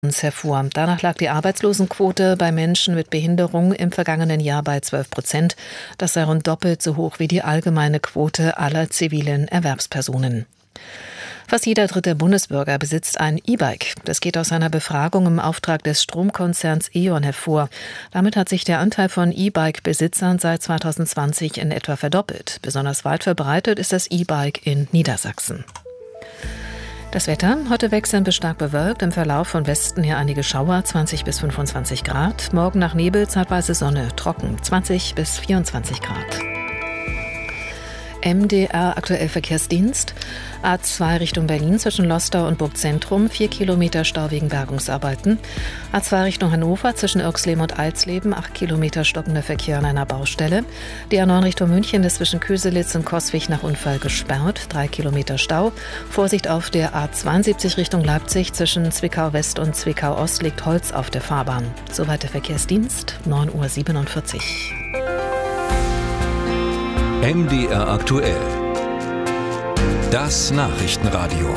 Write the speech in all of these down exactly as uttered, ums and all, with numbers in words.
hervor. Danach lag die Arbeitslosenquote bei Menschen mit Behinderung im vergangenen Jahr bei zwölf Prozent. Das sei rund doppelt so hoch wie die allgemeine Quote aller zivilen Erwerbspersonen. Fast jeder dritte Bundesbürger besitzt ein E-Bike. Das geht aus einer Befragung im Auftrag des Stromkonzerns E.ON hervor. Damit hat sich der Anteil von E-Bike-Besitzern seit zweitausendzwanzig in etwa verdoppelt. Besonders weit verbreitet ist das E-Bike in Niedersachsen. Das Wetter, heute wechselnd bis stark bewölkt, im Verlauf von Westen her einige Schauer, zwanzig bis fünfundzwanzig Grad. Morgen nach Nebel zeitweise Sonne, trocken, zwanzig bis vierundzwanzig Grad. M D R aktuell Verkehrsdienst. A zwei Richtung Berlin zwischen Lostar und Burgzentrum, vier Kilometer Stau wegen Bergungsarbeiten. A zwei Richtung Hannover zwischen Irxleben und Alsleben, acht Kilometer stockender Verkehr an einer Baustelle. Die A neun Richtung München ist zwischen Köselitz und Coswig nach Unfall gesperrt, drei Kilometer Stau. Vorsicht auf der A zweiundsiebzig Richtung Leipzig zwischen Zwickau West und Zwickau Ost liegt Holz auf der Fahrbahn. Soweit der Verkehrsdienst, neun Uhr siebenundvierzig. M D R aktuell. Das Nachrichtenradio.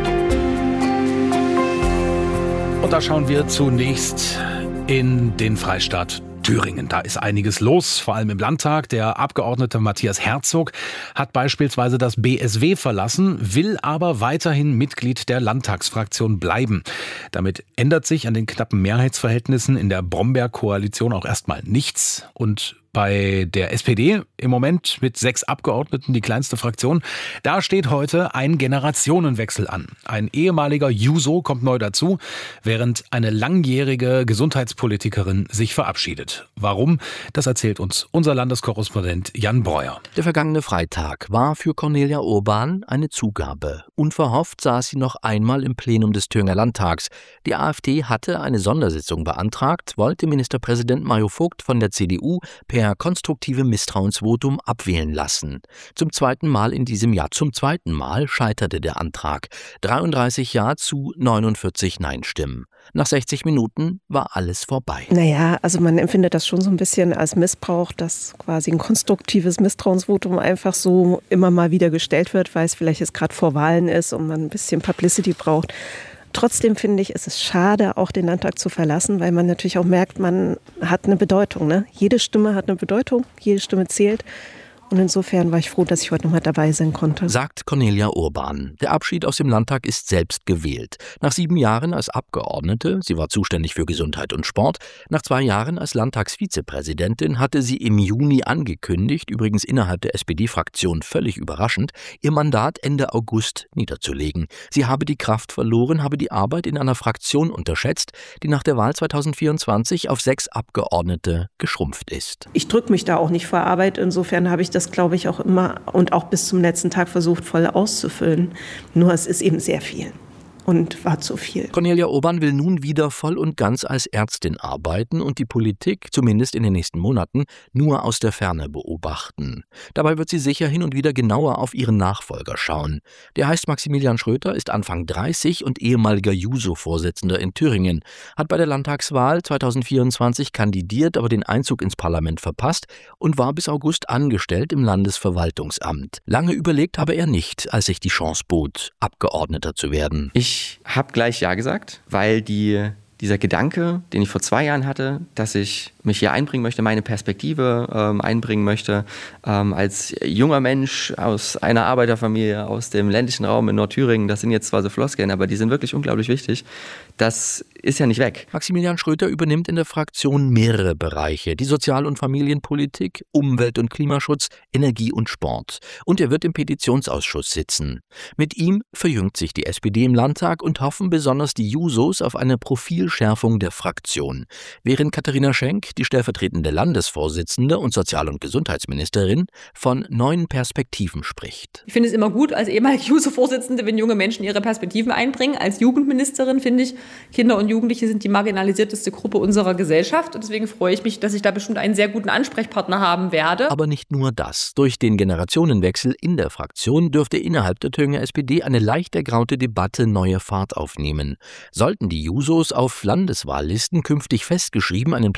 Und da schauen wir zunächst in den Freistaat Thüringen. Da ist einiges los, vor allem im Landtag. Der Abgeordnete Matthias Herzog hat beispielsweise das B S W verlassen, will aber weiterhin Mitglied der Landtagsfraktion bleiben. Damit ändert sich an den knappen Mehrheitsverhältnissen in der Bromberg-Koalition auch erstmal nichts. Und bei der S P D im Moment mit sechs Abgeordneten, die kleinste Fraktion, da steht heute ein Generationenwechsel an. Ein ehemaliger Juso kommt neu dazu, während eine langjährige Gesundheitspolitikerin sich verabschiedet. Warum? Das erzählt uns unser Landeskorrespondent Jan Breuer. Der vergangene Freitag war für Cornelia Urban eine Zugabe. Unverhofft saß sie noch einmal im Plenum des Thüringer Landtags. Die AfD hatte eine Sondersitzung beantragt, wollte Ministerpräsident Mario Vogt von der C D U per konstruktive Misstrauensvotum abwählen lassen. Zum zweiten Mal in diesem Jahr, zum zweiten Mal scheiterte der Antrag. dreiunddreißig Ja zu neunundvierzig Nein-Stimmen. Nach sechzig Minuten war alles vorbei. Naja, also man empfindet das schon so ein bisschen als Missbrauch, dass quasi ein konstruktives Misstrauensvotum einfach so immer mal wieder gestellt wird, weil es vielleicht jetzt gerade vor Wahlen ist und man ein bisschen Publicity braucht. Trotzdem finde ich, ist es schade, auch den Landtag zu verlassen, weil man natürlich auch merkt, man hat eine Bedeutung. Ne? Jede Stimme hat eine Bedeutung, jede Stimme zählt. Und insofern war ich froh, dass ich heute noch mal dabei sein konnte. Sagt Cornelia Urban. Der Abschied aus dem Landtag ist selbst gewählt. Nach sieben Jahren als Abgeordnete, sie war zuständig für Gesundheit und Sport, nach zwei Jahren als Landtagsvizepräsidentin hatte sie im Juni angekündigt, übrigens innerhalb der S P D-Fraktion völlig überraschend, ihr Mandat Ende August niederzulegen. Sie habe die Kraft verloren, habe die Arbeit in einer Fraktion unterschätzt, die nach der Wahl zweitausendvierundzwanzig auf sechs Abgeordnete geschrumpft ist. Ich drücke mich da auch nicht vor Arbeit, insofern habe ich das Das glaube ich auch immer und auch bis zum letzten Tag versucht, voll auszufüllen. Nur es ist eben sehr viel und war zu viel. Cornelia Urban will nun wieder voll und ganz als Ärztin arbeiten und die Politik, zumindest in den nächsten Monaten, nur aus der Ferne beobachten. Dabei wird sie sicher hin und wieder genauer auf ihren Nachfolger schauen. Der heißt Maximilian Schröter, ist Anfang dreißig und ehemaliger Juso-Vorsitzender in Thüringen, hat bei der Landtagswahl zweitausendvierundzwanzig kandidiert, aber den Einzug ins Parlament verpasst und war bis August angestellt im Landesverwaltungsamt. Lange überlegt habe er nicht, als sich die Chance bot, Abgeordneter zu werden. Ich habe gleich Ja gesagt, weil die, dieser Gedanke, den ich vor zwei Jahren hatte, dass ich mich hier einbringen möchte, meine Perspektive ähm, einbringen möchte, ähm, als junger Mensch aus einer Arbeiterfamilie aus dem ländlichen Raum in Nordthüringen, das sind jetzt zwar so Floskeln, aber die sind wirklich unglaublich wichtig, das ist ja nicht weg. Maximilian Schröter übernimmt in der Fraktion mehrere Bereiche, die Sozial- und Familienpolitik, Umwelt- und Klimaschutz, Energie und Sport. Und er wird im Petitionsausschuss sitzen. Mit ihm verjüngt sich die S P D im Landtag und hoffen besonders die Jusos auf eine Profilschärfung der Fraktion. Während Katharina Schenk, die stellvertretende Landesvorsitzende und Sozial- und Gesundheitsministerin, von neuen Perspektiven spricht. Ich finde es immer gut als ehemalige Juso-Vorsitzende, wenn junge Menschen ihre Perspektiven einbringen. Als Jugendministerin finde ich, Kinder und Jugendliche sind die marginalisierteste Gruppe unserer Gesellschaft. Und deswegen freue ich mich, dass ich da bestimmt einen sehr guten Ansprechpartner haben werde. Aber nicht nur das. Durch den Generationenwechsel in der Fraktion dürfte innerhalb der Thüringer S P D eine leicht ergraute Debatte neue Fahrt aufnehmen. Sollten die Jusos auf Landeswahllisten künftig festgeschrieben einen Platz bekommen,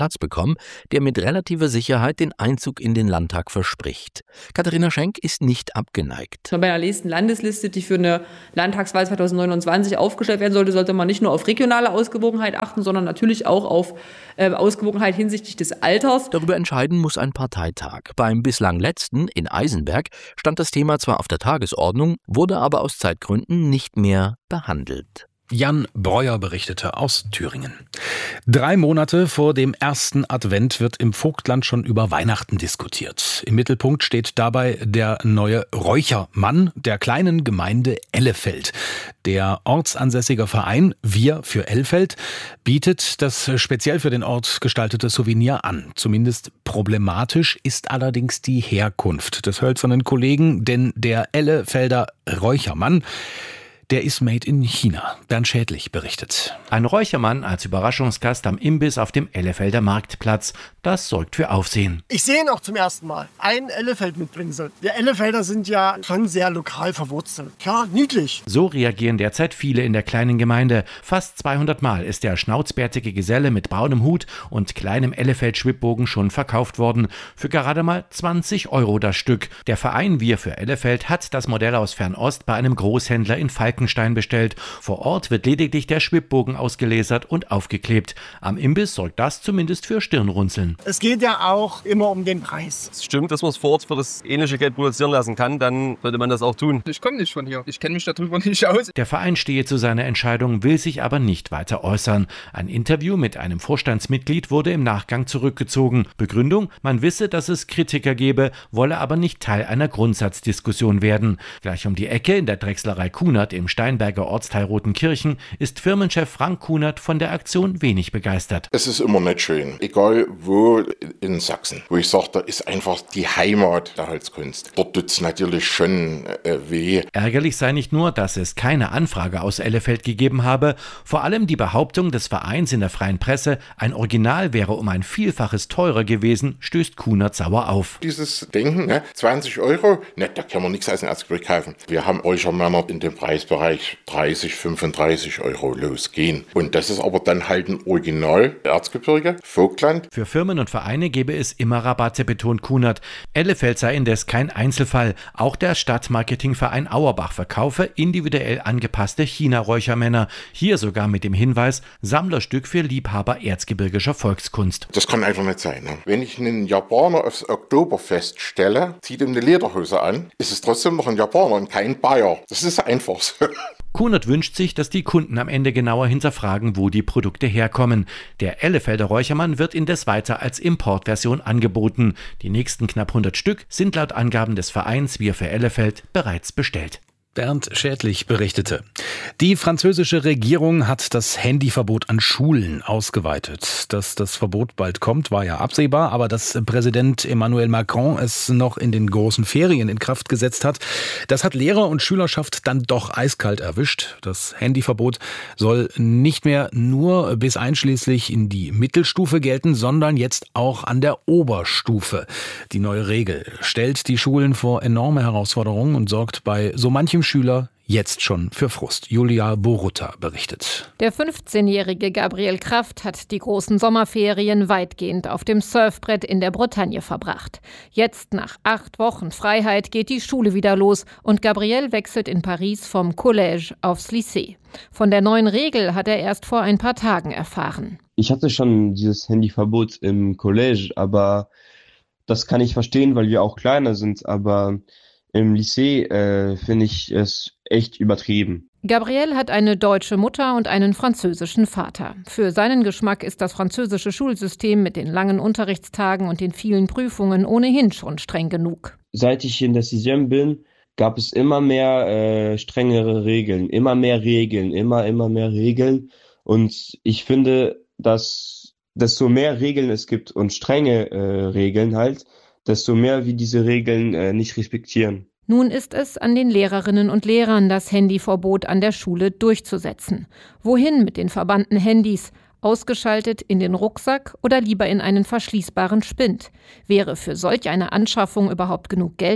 Telekom, der mit relativer Sicherheit den Einzug in den Landtag verspricht. Katharina Schenk ist nicht abgeneigt. Bei der nächsten Landesliste, die für eine Landtagswahl zwanzig neunundzwanzig aufgestellt werden sollte, sollte man nicht nur auf regionale Ausgewogenheit achten, sondern natürlich auch auf äh, Ausgewogenheit hinsichtlich des Alters. Darüber entscheiden muss ein Parteitag. Beim bislang letzten in Eisenberg stand das Thema zwar auf der Tagesordnung, wurde aber aus Zeitgründen nicht mehr behandelt. Jan Breuer berichtete aus Thüringen. Drei Monate vor dem ersten Advent wird im Vogtland schon über Weihnachten diskutiert. Im Mittelpunkt steht dabei der neue Räuchermann der kleinen Gemeinde Ellefeld. Der ortsansässige Verein Wir für Ellefeld bietet das speziell für den Ort gestaltete Souvenir an. Zumindest problematisch ist allerdings die Herkunft des hölzernen Kollegen, denn der Ellefelder Räuchermann, der ist made in China. Bernd Schädlich berichtet. Ein Räuchermann als Überraschungsgast am Imbiss auf dem Ellefelder Marktplatz. Das sorgt für Aufsehen. Ich sehe ihn auch zum ersten Mal. Ein Ellefeld mitbringen soll. Wir Ellefelder sind ja schon sehr lokal verwurzelt. Klar, niedlich. So reagieren derzeit viele in der kleinen Gemeinde. Fast zweihundert Mal ist der schnauzbärtige Geselle mit braunem Hut und kleinem Ellefeld-Schwibbogen schon verkauft worden. Für gerade mal zwanzig Euro das Stück. Der Verein Wir für Ellefeld hat das Modell aus Fernost bei einem Großhändler in Falkenstein bestellt. Vor Ort wird lediglich der Schwibbogen ausgelasert und aufgeklebt. Am Imbiss sorgt das zumindest für Stirnrunzeln. Es geht ja auch immer um den Preis. Es stimmt, dass man es vor Ort für das ähnliche Geld produzieren lassen kann, dann sollte man das auch tun. Ich komme nicht von hier, ich kenne mich darüber nicht aus. Der Verein stehe zu seiner Entscheidung, will sich aber nicht weiter äußern. Ein Interview mit einem Vorstandsmitglied wurde im Nachgang zurückgezogen. Begründung, man wisse, dass es Kritiker gebe, wolle aber nicht Teil einer Grundsatzdiskussion werden. Gleich um die Ecke in der Drechslerei Kunert im Steinberger Ortsteil Rotenkirchen ist Firmenchef Frank Kunert von der Aktion wenig begeistert. Es ist immer nicht schön, egal wo in Sachsen, wo ich sage, da ist einfach die Heimat der Holzkunst. Dort tut es natürlich schon äh, weh. Ärgerlich sei nicht nur, dass es keine Anfrage aus Ellefeld gegeben habe, vor allem die Behauptung des Vereins in der freien Presse, ein Original wäre um ein Vielfaches teurer gewesen, stößt Kunert sauer auf. Dieses Denken, ne, zwanzig Euro, ne, da kann man nichts als ein Erzgebirge kaufen. Wir haben Räuchermänner in dem Preisbereich dreißig, fünfunddreißig Euro losgehen. Und das ist aber dann halt ein Original Erzgebirge, Vogtland. Für Firmen und Vereine gebe es immer Rabatte, betont Kunert. Ellefeld sei indes kein Einzelfall. Auch der Stadtmarketingverein Auerbach verkaufe individuell angepasste China-Räuchermänner. Hier sogar mit dem Hinweis, Sammlerstück für Liebhaber erzgebirgischer Volkskunst. Das kann einfach nicht sein. Ne? Wenn ich einen Japaner aufs Oktoberfest stelle, zieht ihm eine Lederhose an, ist es trotzdem noch ein Japaner und kein Bayer. Das ist einfach so. Kunert wünscht sich, dass die Kunden am Ende genauer hinterfragen, wo die Produkte herkommen. Der Ellefelder Räuchermann wird indes weiter als Importversion angeboten. Die nächsten knapp hundert Stück sind laut Angaben des Vereins Wir für Ellefeld bereits bestellt. Bernd Schädlich berichtete. Die französische Regierung hat das Handyverbot an Schulen ausgeweitet. Dass das Verbot bald kommt, war ja absehbar, aber dass Präsident Emmanuel Macron es noch in den großen Ferien in Kraft gesetzt hat, das hat Lehrer und Schülerschaft dann doch eiskalt erwischt. Das Handyverbot soll nicht mehr nur bis einschließlich in die Mittelstufe gelten, sondern jetzt auch an der Oberstufe. Die neue Regel stellt die Schulen vor enorme Herausforderungen und sorgt bei so manchem Schüler jetzt schon für Frust. Julia Borutta berichtet. Der fünfzehnjährige Gabriel Kraft hat die großen Sommerferien weitgehend auf dem Surfbrett in der Bretagne verbracht. Jetzt, nach acht Wochen Freiheit, geht die Schule wieder los und Gabriel wechselt in Paris vom Collège aufs Lycée. Von der neuen Regel hat er erst vor ein paar Tagen erfahren. Ich hatte schon dieses Handyverbot im Collège, aber das kann ich verstehen, weil wir auch kleiner sind, aber im Lycée äh, finde ich es echt übertrieben. Gabriel hat eine deutsche Mutter und einen französischen Vater. Für seinen Geschmack ist das französische Schulsystem mit den langen Unterrichtstagen und den vielen Prüfungen ohnehin schon streng genug. Seit ich in der Sixième bin, gab es immer mehr äh, strengere Regeln, immer mehr Regeln, immer, immer mehr Regeln. Und ich finde, dass desto mehr Regeln es gibt und strenge äh, Regeln halt, desto mehr wir diese Regeln äh, nicht respektieren. Nun ist es an den Lehrerinnen und Lehrern, das Handyverbot an der Schule durchzusetzen. Wohin mit den verbannten Handys? Ausgeschaltet in den Rucksack oder lieber in einen verschließbaren Spind? Wäre für solch eine Anschaffung überhaupt genug Geld da?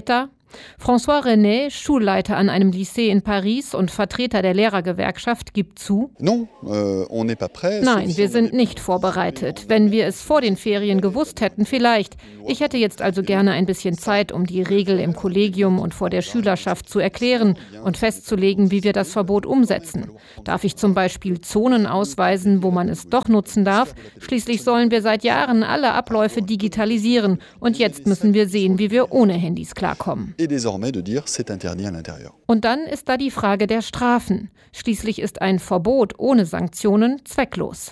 François René, Schulleiter an einem Lycée in Paris und Vertreter der Lehrergewerkschaft, gibt zu: Nein, wir sind nicht vorbereitet. Wenn wir es vor den Ferien gewusst hätten, vielleicht. Ich hätte jetzt also gerne ein bisschen Zeit, um die Regel im Kollegium und vor der Schülerschaft zu erklären und festzulegen, wie wir das Verbot umsetzen. Darf ich zum Beispiel Zonen ausweisen, wo man es doch nutzen darf? Schließlich sollen wir seit Jahren alle Abläufe digitalisieren und jetzt müssen wir sehen, wie wir ohne Handys klarkommen. Und dann ist da die Frage der Strafen. Schließlich ist ein Verbot ohne Sanktionen zwecklos.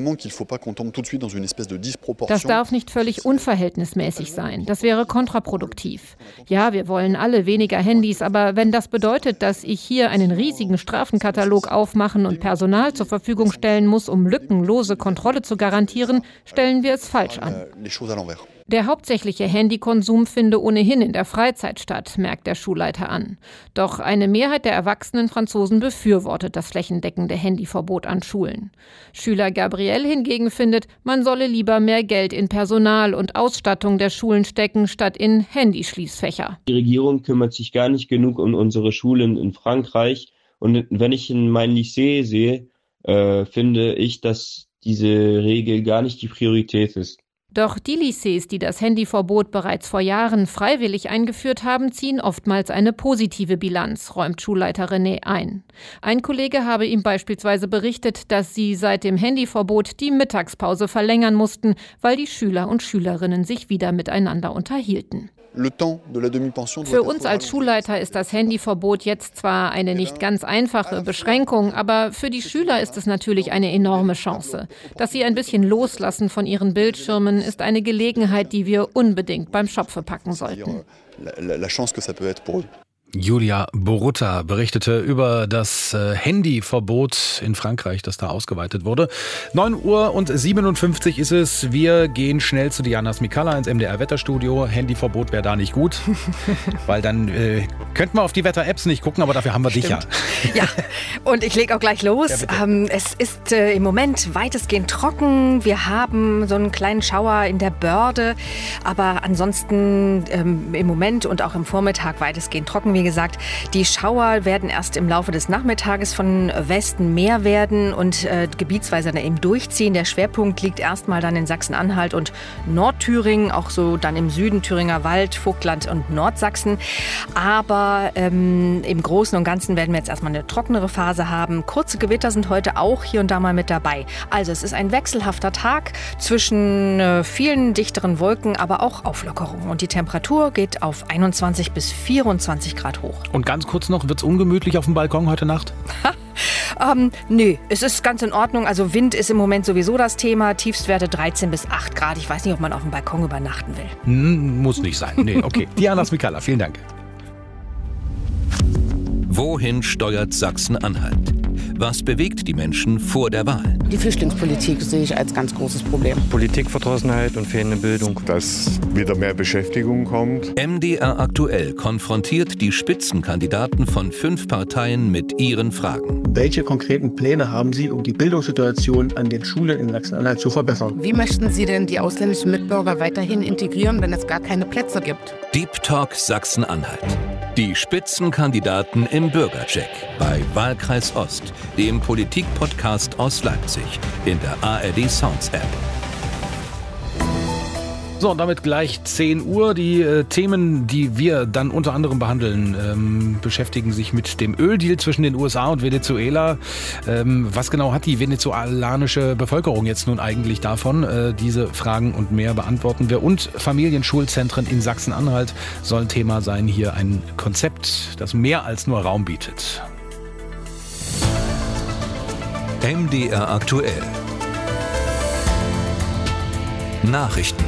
Das darf nicht völlig unverhältnismäßig sein. Das wäre kontraproduktiv. Ja, wir wollen alle weniger Handys, aber wenn das bedeutet, dass ich hier einen riesigen Strafenkatalog aufmachen und Personal zur Verfügung stellen muss, um lückenlose Kontrolle zu garantieren, stellen wir es falsch an. Der hauptsächliche Handykonsum finde ohnehin in der Freizeit statt, merkt der Schulleiter an. Doch eine Mehrheit der erwachsenen Franzosen befürwortet das flächendeckende Handyverbot an Schulen. Schüler Gabriel hingegen findet, man solle lieber mehr Geld in Personal und Ausstattung der Schulen stecken, statt in Handyschließfächer. Die Regierung kümmert sich gar nicht genug um unsere Schulen in Frankreich. Und wenn ich in mein Lycée sehe, äh, finde ich, dass diese Regel gar nicht die Priorität ist. Doch die Lycées, die das Handyverbot bereits vor Jahren freiwillig eingeführt haben, ziehen oftmals eine positive Bilanz, räumt Schulleiter René ein. Ein Kollege habe ihm beispielsweise berichtet, dass sie seit dem Handyverbot die Mittagspause verlängern mussten, weil die Schüler und Schülerinnen sich wieder miteinander unterhielten. Für uns als Schulleiter ist das Handyverbot jetzt zwar eine nicht ganz einfache Beschränkung, aber für die Schüler ist es natürlich eine enorme Chance. Dass sie ein bisschen loslassen von ihren Bildschirmen, ist eine Gelegenheit, die wir unbedingt beim Schopfe packen sollten. Julia Borutta berichtete über das äh, Handyverbot in Frankreich, das da ausgeweitet wurde. neun Uhr und siebenundfünfzig ist es. Wir gehen schnell zu Diana Smikalla ins M D R-Wetterstudio. Handyverbot wäre da nicht gut, weil dann äh, könnten wir auf die Wetter-Apps nicht gucken, aber dafür haben wir Stimmt. dich ja. Ja, und ich lege auch gleich los. Ja, ähm, es ist äh, im Moment weitestgehend trocken. Wir haben so einen kleinen Schauer in der Börde, aber ansonsten ähm, im Moment und auch im Vormittag weitestgehend trocken. Wie gesagt, die Schauer werden erst im Laufe des Nachmittages von Westen mehr werden und äh, gebietsweise dann eben durchziehen. Der Schwerpunkt liegt erstmal dann in Sachsen-Anhalt und Nordthüringen, auch so dann im Süden Thüringer Wald, Vogtland und Nordsachsen. Aber ähm, im Großen und Ganzen werden wir jetzt erstmal eine trockenere Phase haben. Kurze Gewitter sind heute auch hier und da mal mit dabei. Also es ist ein wechselhafter Tag zwischen äh, vielen dichteren Wolken, aber auch Auflockerungen. Und die Temperatur geht auf einundzwanzig bis vierundzwanzig Grad hoch. Und ganz kurz noch, wird es ungemütlich auf dem Balkon heute Nacht? ähm, nö, es ist ganz in Ordnung. Also Wind ist im Moment sowieso das Thema. Tiefstwerte dreizehn bis acht Grad. Ich weiß nicht, ob man auf dem Balkon übernachten will. Hm, muss nicht sein. Nee, okay. Diana Smikalla, vielen Dank. Wohin steuert Sachsen-Anhalt? Was bewegt die Menschen vor der Wahl? Die Flüchtlingspolitik sehe ich als ganz großes Problem. Politikverdrossenheit und fehlende Bildung. Dass wieder mehr Beschäftigung kommt. M D R aktuell konfrontiert die Spitzenkandidaten von fünf Parteien mit ihren Fragen. Welche konkreten Pläne haben Sie, um die Bildungssituation an den Schulen in Sachsen-Anhalt zu verbessern? Wie möchten Sie denn die ausländischen Mitbürger weiterhin integrieren, wenn es gar keine Plätze gibt? Deep Talk Sachsen-Anhalt. Die Spitzenkandidaten im Bürgercheck bei Wahlkreis Ost, dem Politik-Podcast aus Leipzig, in der A R D Sounds App. So, und damit gleich zehn Uhr. Die äh, Themen, die wir dann unter anderem behandeln, ähm, beschäftigen sich mit dem Öldeal zwischen den U S A und Venezuela. Ähm, was genau hat die venezolanische Bevölkerung jetzt nun eigentlich davon? Äh, diese Fragen und mehr beantworten wir. Und Familienschulzentren in Sachsen-Anhalt sollen Thema sein. Hier ein Konzept, das mehr als nur Raum bietet. M D R aktuell. Nachrichten.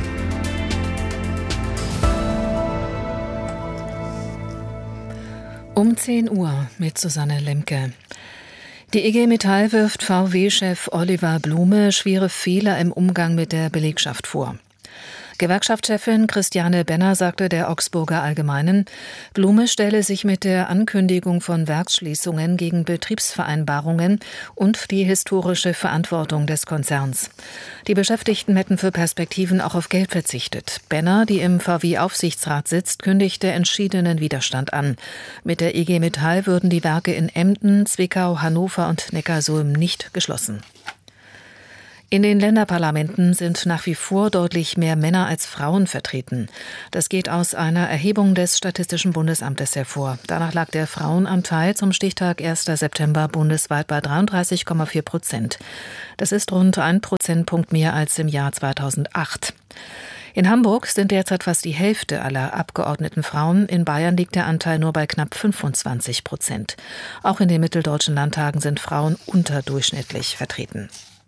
Um zehn Uhr mit Susanne Lemke. Die I G Metall wirft V W-Chef Oliver Blume schwere Fehler im Umgang mit der Belegschaft vor. Gewerkschaftschefin Christiane Benner sagte der Augsburger Allgemeinen, Blume stelle sich mit der Ankündigung von Werksschließungen gegen Betriebsvereinbarungen und die historische Verantwortung des Konzerns. Die Beschäftigten hätten für Perspektiven auch auf Geld verzichtet. Benner, die im V W-Aufsichtsrat sitzt, kündigte entschiedenen Widerstand an. Mit der I G Metall würden die Werke in Emden, Zwickau, Hannover und Neckarsulm nicht geschlossen. In den Länderparlamenten sind nach wie vor deutlich mehr Männer als Frauen vertreten. Das geht aus einer Erhebung des Statistischen Bundesamtes hervor. Danach lag der Frauenanteil zum Stichtag erster September bundesweit bei dreiunddreißig Komma vier Prozent. Das ist rund ein Prozentpunkt mehr als im Jahr zweitausendacht. In Hamburg sind derzeit fast die Hälfte aller abgeordneten Frauen. In Bayern liegt der Anteil nur bei knapp fünfundzwanzig Prozent. Auch in den mitteldeutschen Landtagen sind Frauen unterdurchschnittlich vertreten.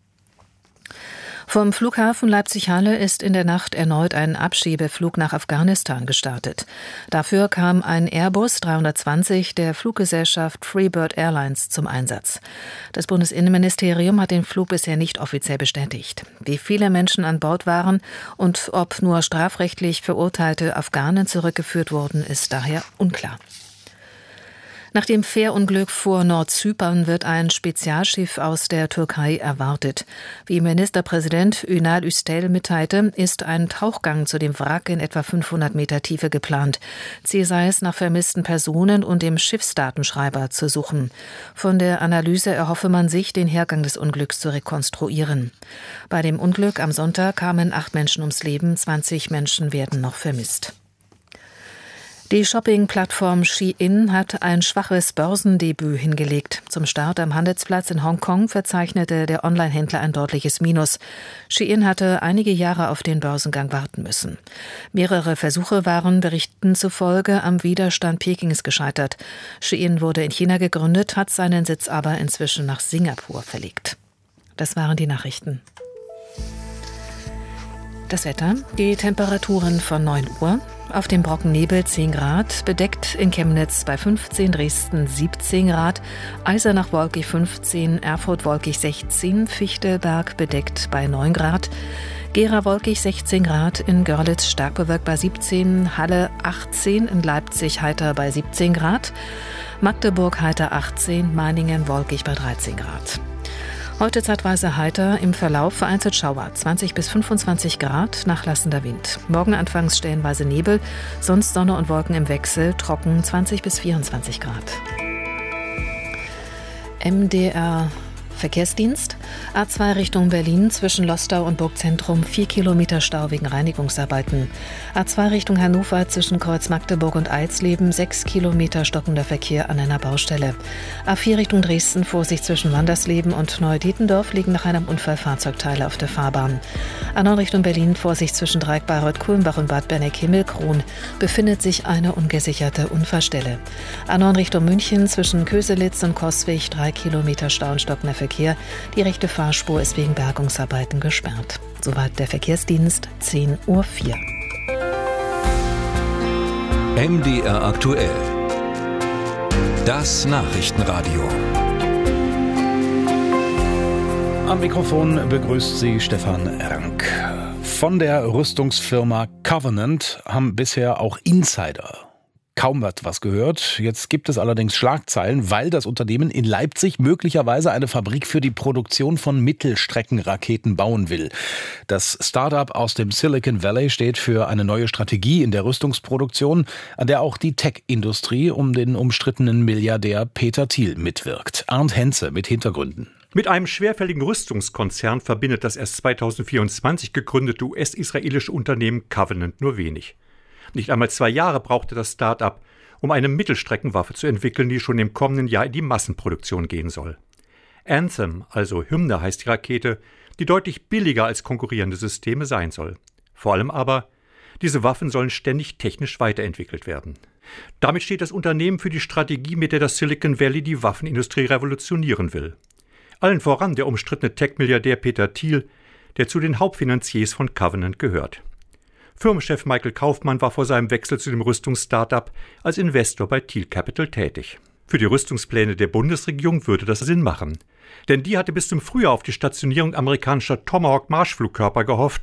Vom Flughafen Leipzig-Halle ist in der Nacht erneut ein Abschiebeflug nach Afghanistan gestartet. Dafür kam ein Airbus dreihundertzwanzig der Fluggesellschaft Freebird Airlines zum Einsatz. Das Bundesinnenministerium hat den Flug bisher nicht offiziell bestätigt. Wie viele Menschen an Bord waren und ob nur strafrechtlich verurteilte Afghanen zurückgeführt wurden, ist daher unklar. Nach dem Fährunglück vor Nordzypern wird ein Spezialschiff aus der Türkei erwartet. Wie Ministerpräsident Ünal Üstel mitteilte, ist ein Tauchgang zu dem Wrack in etwa fünfhundert Meter Tiefe geplant. Ziel sei es, nach vermissten Personen und dem Schiffsdatenschreiber zu suchen. Von der Analyse erhoffe man sich, den Hergang des Unglücks zu rekonstruieren. Bei dem Unglück am Sonntag kamen acht Menschen ums Leben, zwanzig Menschen werden noch vermisst. Die Shopping-Plattform Shein hat ein schwaches Börsendebüt hingelegt. Zum Start am Handelsplatz in Hongkong verzeichnete der Onlinehändler ein deutliches Minus. Shein hatte einige Jahre auf den Börsengang warten müssen. Mehrere Versuche waren Berichten zufolge am Widerstand Pekings gescheitert. Shein wurde in China gegründet, hat seinen Sitz aber inzwischen nach Singapur verlegt. Das waren die Nachrichten. Das Wetter, die Temperaturen von neun Uhr. Auf dem Brocken Nebel zehn Grad, bedeckt in Chemnitz bei fünfzehn, Dresden siebzehn Grad, Eisenach wolkig fünfzehn, Erfurt wolkig sechzehn, Fichtelberg bedeckt bei neun Grad, Gera wolkig sechzehn Grad, in Görlitz stark bewölkt bei siebzehn, Halle achtzehn, in Leipzig heiter bei siebzehn Grad, Magdeburg heiter achtzehn, Meiningen wolkig bei dreizehn Grad. Heute zeitweise heiter, im Verlauf vereinzelt Schauer, zwanzig bis fünfundzwanzig Grad, nachlassender Wind. Morgen anfangs stellenweise Nebel, sonst Sonne und Wolken im Wechsel, trocken zwanzig bis vierundzwanzig Grad. M D R Verkehrsdienst. A zwei Richtung Berlin zwischen Lostau und Burgzentrum vier Kilometer Stau wegen Reinigungsarbeiten. A zwei Richtung Hannover zwischen Kreuz Magdeburg und Eisleben sechs Kilometer stockender Verkehr an einer Baustelle. A vier Richtung Dresden Vorsicht zwischen Wandersleben und Neu-Dietendorf liegen nach einem Unfall Fahrzeugteile auf der Fahrbahn. A neun Richtung Berlin Vorsicht zwischen Dreieck Bayreuth Kulmbach und Bad Berneck-Himmelkron befindet sich eine ungesicherte Unfallstelle. A neun Richtung München zwischen Köselitz und Coswig drei Kilometer Stau und stockender Verkehr. Die rechte Fahrspur ist wegen Bergungsarbeiten gesperrt. Soweit der Verkehrsdienst, zehn Uhr vier. M D R aktuell. Das Nachrichtenradio. Am Mikrofon begrüßt Sie Stefan Rank. Von der Rüstungsfirma Covenant haben bisher auch Insider kaum etwas gehört. Jetzt gibt es allerdings Schlagzeilen, weil das Unternehmen in Leipzig möglicherweise eine Fabrik für die Produktion von Mittelstreckenraketen bauen will. Das Start-up aus dem Silicon Valley steht für eine neue Strategie in der Rüstungsproduktion, an der auch die Tech-Industrie um den umstrittenen Milliardär Peter Thiel mitwirkt. Arndt Henze mit Hintergründen. Mit einem schwerfälligen Rüstungskonzern verbindet das erst zweitausendvierundzwanzig gegründete U S-israelische Unternehmen Covenant nur wenig. Nicht einmal zwei Jahre brauchte das Start-up, um eine Mittelstreckenwaffe zu entwickeln, die schon im kommenden Jahr in die Massenproduktion gehen soll. Anthem, also Hymne heißt die Rakete, die deutlich billiger als konkurrierende Systeme sein soll. Vor allem aber, diese Waffen sollen ständig technisch weiterentwickelt werden. Damit steht das Unternehmen für die Strategie, mit der das Silicon Valley die Waffenindustrie revolutionieren will. Allen voran der umstrittene Tech-Milliardär Peter Thiel, der zu den Hauptfinanziers von Covenant gehört. Firmenchef Michael Kaufmann war vor seinem Wechsel zu dem Rüstungsstartup als Investor bei Thiel Capital tätig. Für die Rüstungspläne der Bundesregierung würde das Sinn machen. Denn die hatte bis zum Frühjahr auf die Stationierung amerikanischer Tomahawk-Marschflugkörper gehofft,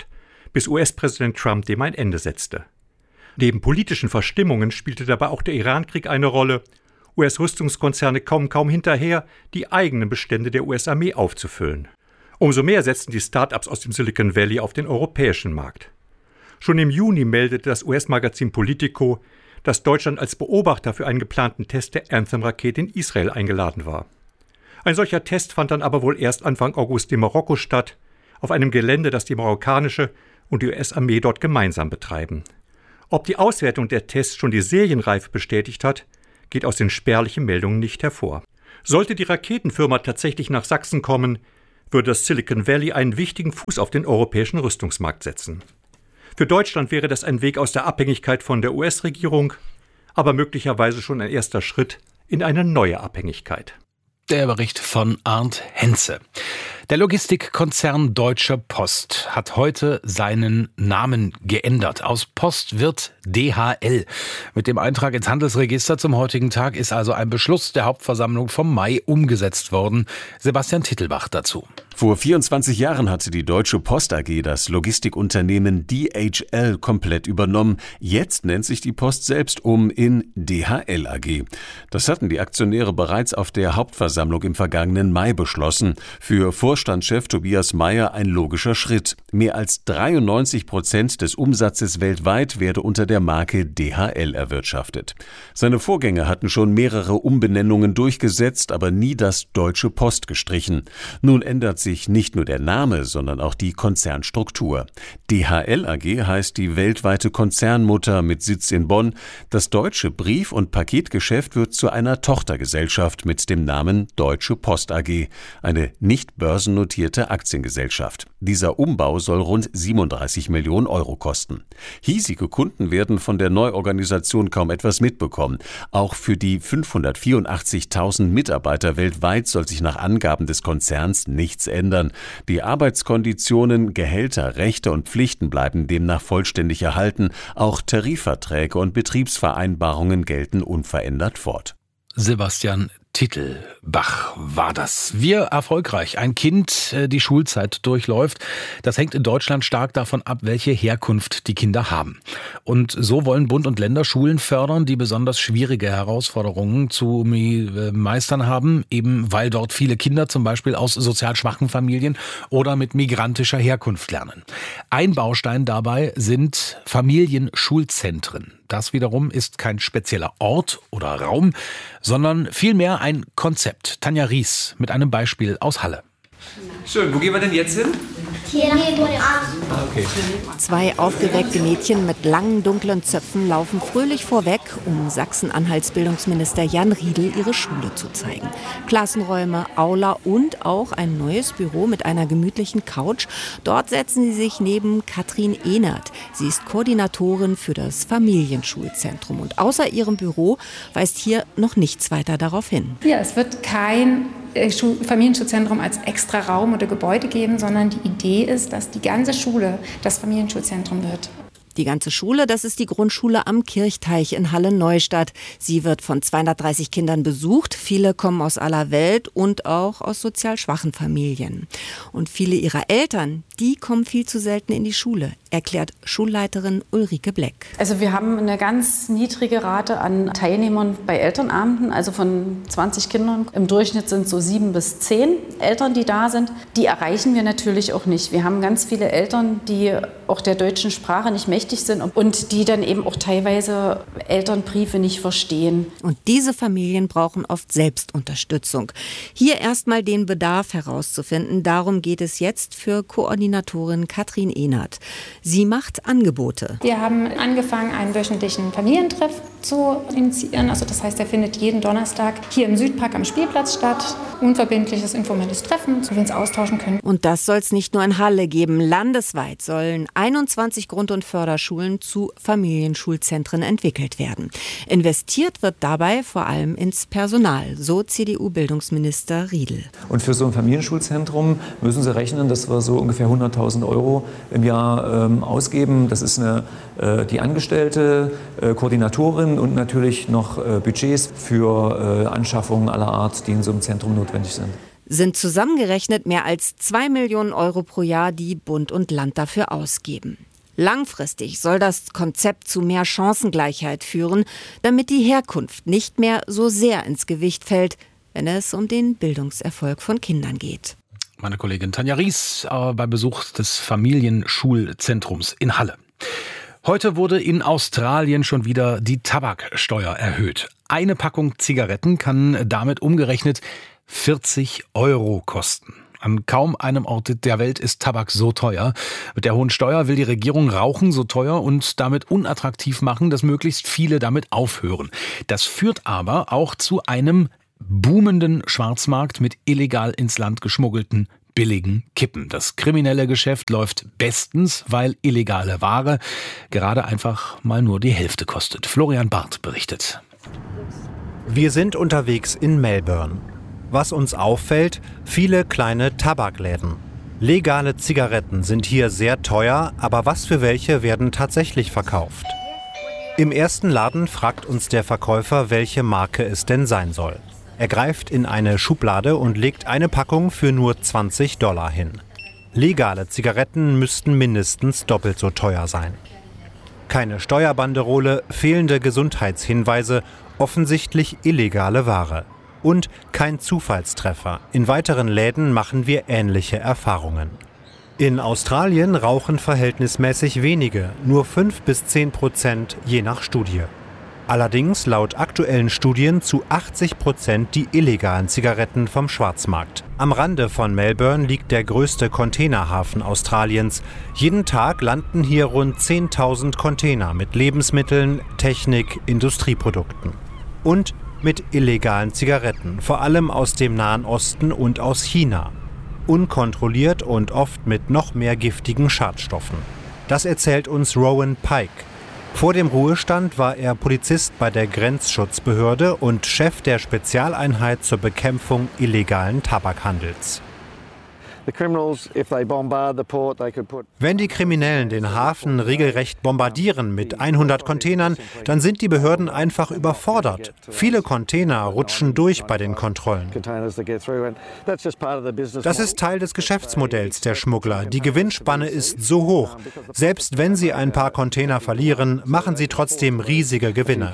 bis U S-Präsident Trump dem ein Ende setzte. Neben politischen Verstimmungen spielte dabei auch der Irankrieg eine Rolle. U S-Rüstungskonzerne kommen kaum hinterher, die eigenen Bestände der U S-Armee aufzufüllen. Umso mehr setzten die Start-ups aus dem Silicon Valley auf den europäischen Markt. Schon im Juni meldete das U S-Magazin Politico, dass Deutschland als Beobachter für einen geplanten Test der Anthem-Rakete in Israel eingeladen war. Ein solcher Test fand dann aber wohl erst Anfang August in Marokko statt, auf einem Gelände, das die marokkanische und die U S-Armee dort gemeinsam betreiben. Ob die Auswertung der Tests schon die Serienreife bestätigt hat, geht aus den spärlichen Meldungen nicht hervor. Sollte die Raketenfirma tatsächlich nach Sachsen kommen, würde das Silicon Valley einen wichtigen Fuß auf den europäischen Rüstungsmarkt setzen. Für Deutschland wäre das ein Weg aus der Abhängigkeit von der U S-Regierung, aber möglicherweise schon ein erster Schritt in eine neue Abhängigkeit. Der Bericht von Arndt Henze. Der Logistikkonzern Deutsche Post hat heute seinen Namen geändert. Aus Post wird D H L. Mit dem Eintrag ins Handelsregister zum heutigen Tag ist also ein Beschluss der Hauptversammlung vom Mai umgesetzt worden. Sebastian Tittelbach dazu. Vor vierundzwanzig Jahren hatte die Deutsche Post A G das Logistikunternehmen D H L komplett übernommen. Jetzt nennt sich die Post selbst um in D H L A G. Das hatten die Aktionäre bereits auf der Hauptversammlung im vergangenen Mai beschlossen. Für Vorstandschef Tobias Meyer ein logischer Schritt. Mehr als dreiundneunzig Prozent des Umsatzes weltweit werde unter der Marke D H L erwirtschaftet. Seine Vorgänger hatten schon mehrere Umbenennungen durchgesetzt, aber nie das Deutsche Post gestrichen. Nun ändert sich nicht nur der Name, sondern auch die Konzernstruktur. D H L A G heißt die weltweite Konzernmutter mit Sitz in Bonn. Das deutsche Brief- und Paketgeschäft wird zu einer Tochtergesellschaft mit dem Namen Deutsche Post A G, eine nicht börsennotierte Aktiengesellschaft. Dieser Umbau soll rund siebenunddreißig Millionen Euro kosten. Hiesige Kunden werden von der Neuorganisation kaum etwas mitbekommen. Auch für die fünfhundertvierundachtzigtausend Mitarbeiter weltweit soll sich nach Angaben des Konzerns nichts ändern. Die Arbeitskonditionen, Gehälter, Rechte und Pflichten bleiben demnach vollständig erhalten. Auch Tarifverträge und Betriebsvereinbarungen gelten unverändert fort. Sebastian Tittelbach war das. Wie erfolgreich ein Kind die Schulzeit durchläuft, das hängt in Deutschland stark davon ab, welche Herkunft die Kinder haben. Und so wollen Bund und Länder Schulen fördern, die besonders schwierige Herausforderungen zu meistern haben, eben weil dort viele Kinder zum Beispiel aus sozial schwachen Familien oder mit migrantischer Herkunft lernen. Ein Baustein dabei sind Familienschulzentren. Das wiederum ist kein spezieller Ort oder Raum, sondern vielmehr ein Konzept. Tanja Ries mit einem Beispiel aus Halle. Schön, wo gehen wir denn jetzt hin? Hier. Okay. Zwei aufgeweckte Mädchen mit langen, dunklen Zöpfen laufen fröhlich vorweg, um Sachsen-Anhalts Bildungsminister Jan Riedel ihre Schule zu zeigen. Klassenräume, Aula und auch ein neues Büro mit einer gemütlichen Couch. Dort setzen sie sich neben Katrin Ehnert. Sie ist Koordinatorin für das Familienschulzentrum. Und außer ihrem Büro weist hier noch nichts weiter darauf hin. Ja, es wird kein Familienschulzentrum als extra Raum oder Gebäude geben, sondern die Idee ist, dass die ganze Schule das Familienschulzentrum wird. Die ganze Schule, das ist die Grundschule am Kirchteich in Halle-Neustadt. Sie wird von zweihundertdreißig Kindern besucht. Viele kommen aus aller Welt und auch aus sozial schwachen Familien. Und viele ihrer Eltern, die kommen viel zu selten in die Schule, erklärt Schulleiterin Ulrike Bleck. Also wir haben eine ganz niedrige Rate an Teilnehmern bei Elternabenden, also von zwanzig Kindern. Im Durchschnitt sind so sieben bis zehn Eltern, die da sind. Die erreichen wir natürlich auch nicht. Wir haben ganz viele Eltern, die auch der deutschen Sprache nicht mächtig sind und die dann eben auch teilweise Elternbriefe nicht verstehen. Und diese Familien brauchen oft Selbstunterstützung. Hier erstmal den Bedarf herauszufinden. Darum geht es jetzt für Koordinatorin Katrin Ehnert. Sie macht Angebote. Wir haben angefangen, einen wöchentlichen Familientreff zu initiieren. Also das heißt, der findet jeden Donnerstag hier im Südpark am Spielplatz statt. Unverbindliches, informelles Treffen, wo wir uns austauschen können. Und das soll es nicht nur in Halle geben. Landesweit sollen einundzwanzig Grund- und Förderschulen zu Familienschulzentren entwickelt werden. Investiert wird dabei vor allem ins Personal, so C D U-Bildungsminister Riedel. Und für so ein Familienschulzentrum müssen Sie rechnen, dass wir so ungefähr hunderttausend Euro im Jahr ähm, ausgeben. Das ist eine, äh, die Angestellte, äh, Koordinatorin und natürlich noch äh, Budgets für äh, Anschaffungen aller Art, die in so einem Zentrum notwendig sind. Sind zusammengerechnet mehr als zwei Millionen Euro pro Jahr, die Bund und Land dafür ausgeben. Langfristig soll das Konzept zu mehr Chancengleichheit führen, damit die Herkunft nicht mehr so sehr ins Gewicht fällt, wenn es um den Bildungserfolg von Kindern geht. Meine Kollegin Tanja Ries äh, bei Besuch des Familienschulzentrums in Halle. Heute wurde in Australien schon wieder die Tabaksteuer erhöht. Eine Packung Zigaretten kann damit umgerechnet vierzig Euro kosten. An kaum einem Ort der Welt ist Tabak so teuer. Mit der hohen Steuer will die Regierung Rauchen so teuer und damit unattraktiv machen, dass möglichst viele damit aufhören. Das führt aber auch zu einem boomenden Schwarzmarkt mit illegal ins Land geschmuggelten billigen Kippen. Das kriminelle Geschäft läuft bestens, weil illegale Ware gerade einfach mal nur die Hälfte kostet. Florian Barth berichtet. Wir sind unterwegs in Melbourne. Was uns auffällt, viele kleine Tabakläden. Legale Zigaretten sind hier sehr teuer, aber was für welche werden tatsächlich verkauft? Im ersten Laden fragt uns der Verkäufer, welche Marke es denn sein soll. Er greift in eine Schublade und legt eine Packung für nur zwanzig Dollar hin. Legale Zigaretten müssten mindestens doppelt so teuer sein. Keine Steuerbanderole, fehlende Gesundheitshinweise, offensichtlich illegale Ware. Und kein Zufallstreffer. In weiteren Läden machen wir ähnliche Erfahrungen. In Australien rauchen verhältnismäßig wenige, nur fünf bis zehn Prozent je nach Studie. Allerdings laut aktuellen Studien zu achtzig Prozent die illegalen Zigaretten vom Schwarzmarkt. Am Rande von Melbourne liegt der größte Containerhafen Australiens. Jeden Tag landen hier rund zehntausend Container mit Lebensmitteln, Technik, Industrieprodukten. Und mit illegalen Zigaretten, vor allem aus dem Nahen Osten und aus China. Unkontrolliert und oft mit noch mehr giftigen Schadstoffen. Das erzählt uns Rowan Pike. Vor dem Ruhestand war er Polizist bei der Grenzschutzbehörde und Chef der Spezialeinheit zur Bekämpfung illegalen Tabakhandels. Wenn die Kriminellen den Hafen regelrecht bombardieren mit hundert Containern, dann sind die Behörden einfach überfordert. Viele Container rutschen durch bei den Kontrollen. Das ist Teil des Geschäftsmodells der Schmuggler. Die Gewinnspanne ist so hoch. Selbst wenn sie ein paar Container verlieren, machen sie trotzdem riesige Gewinne.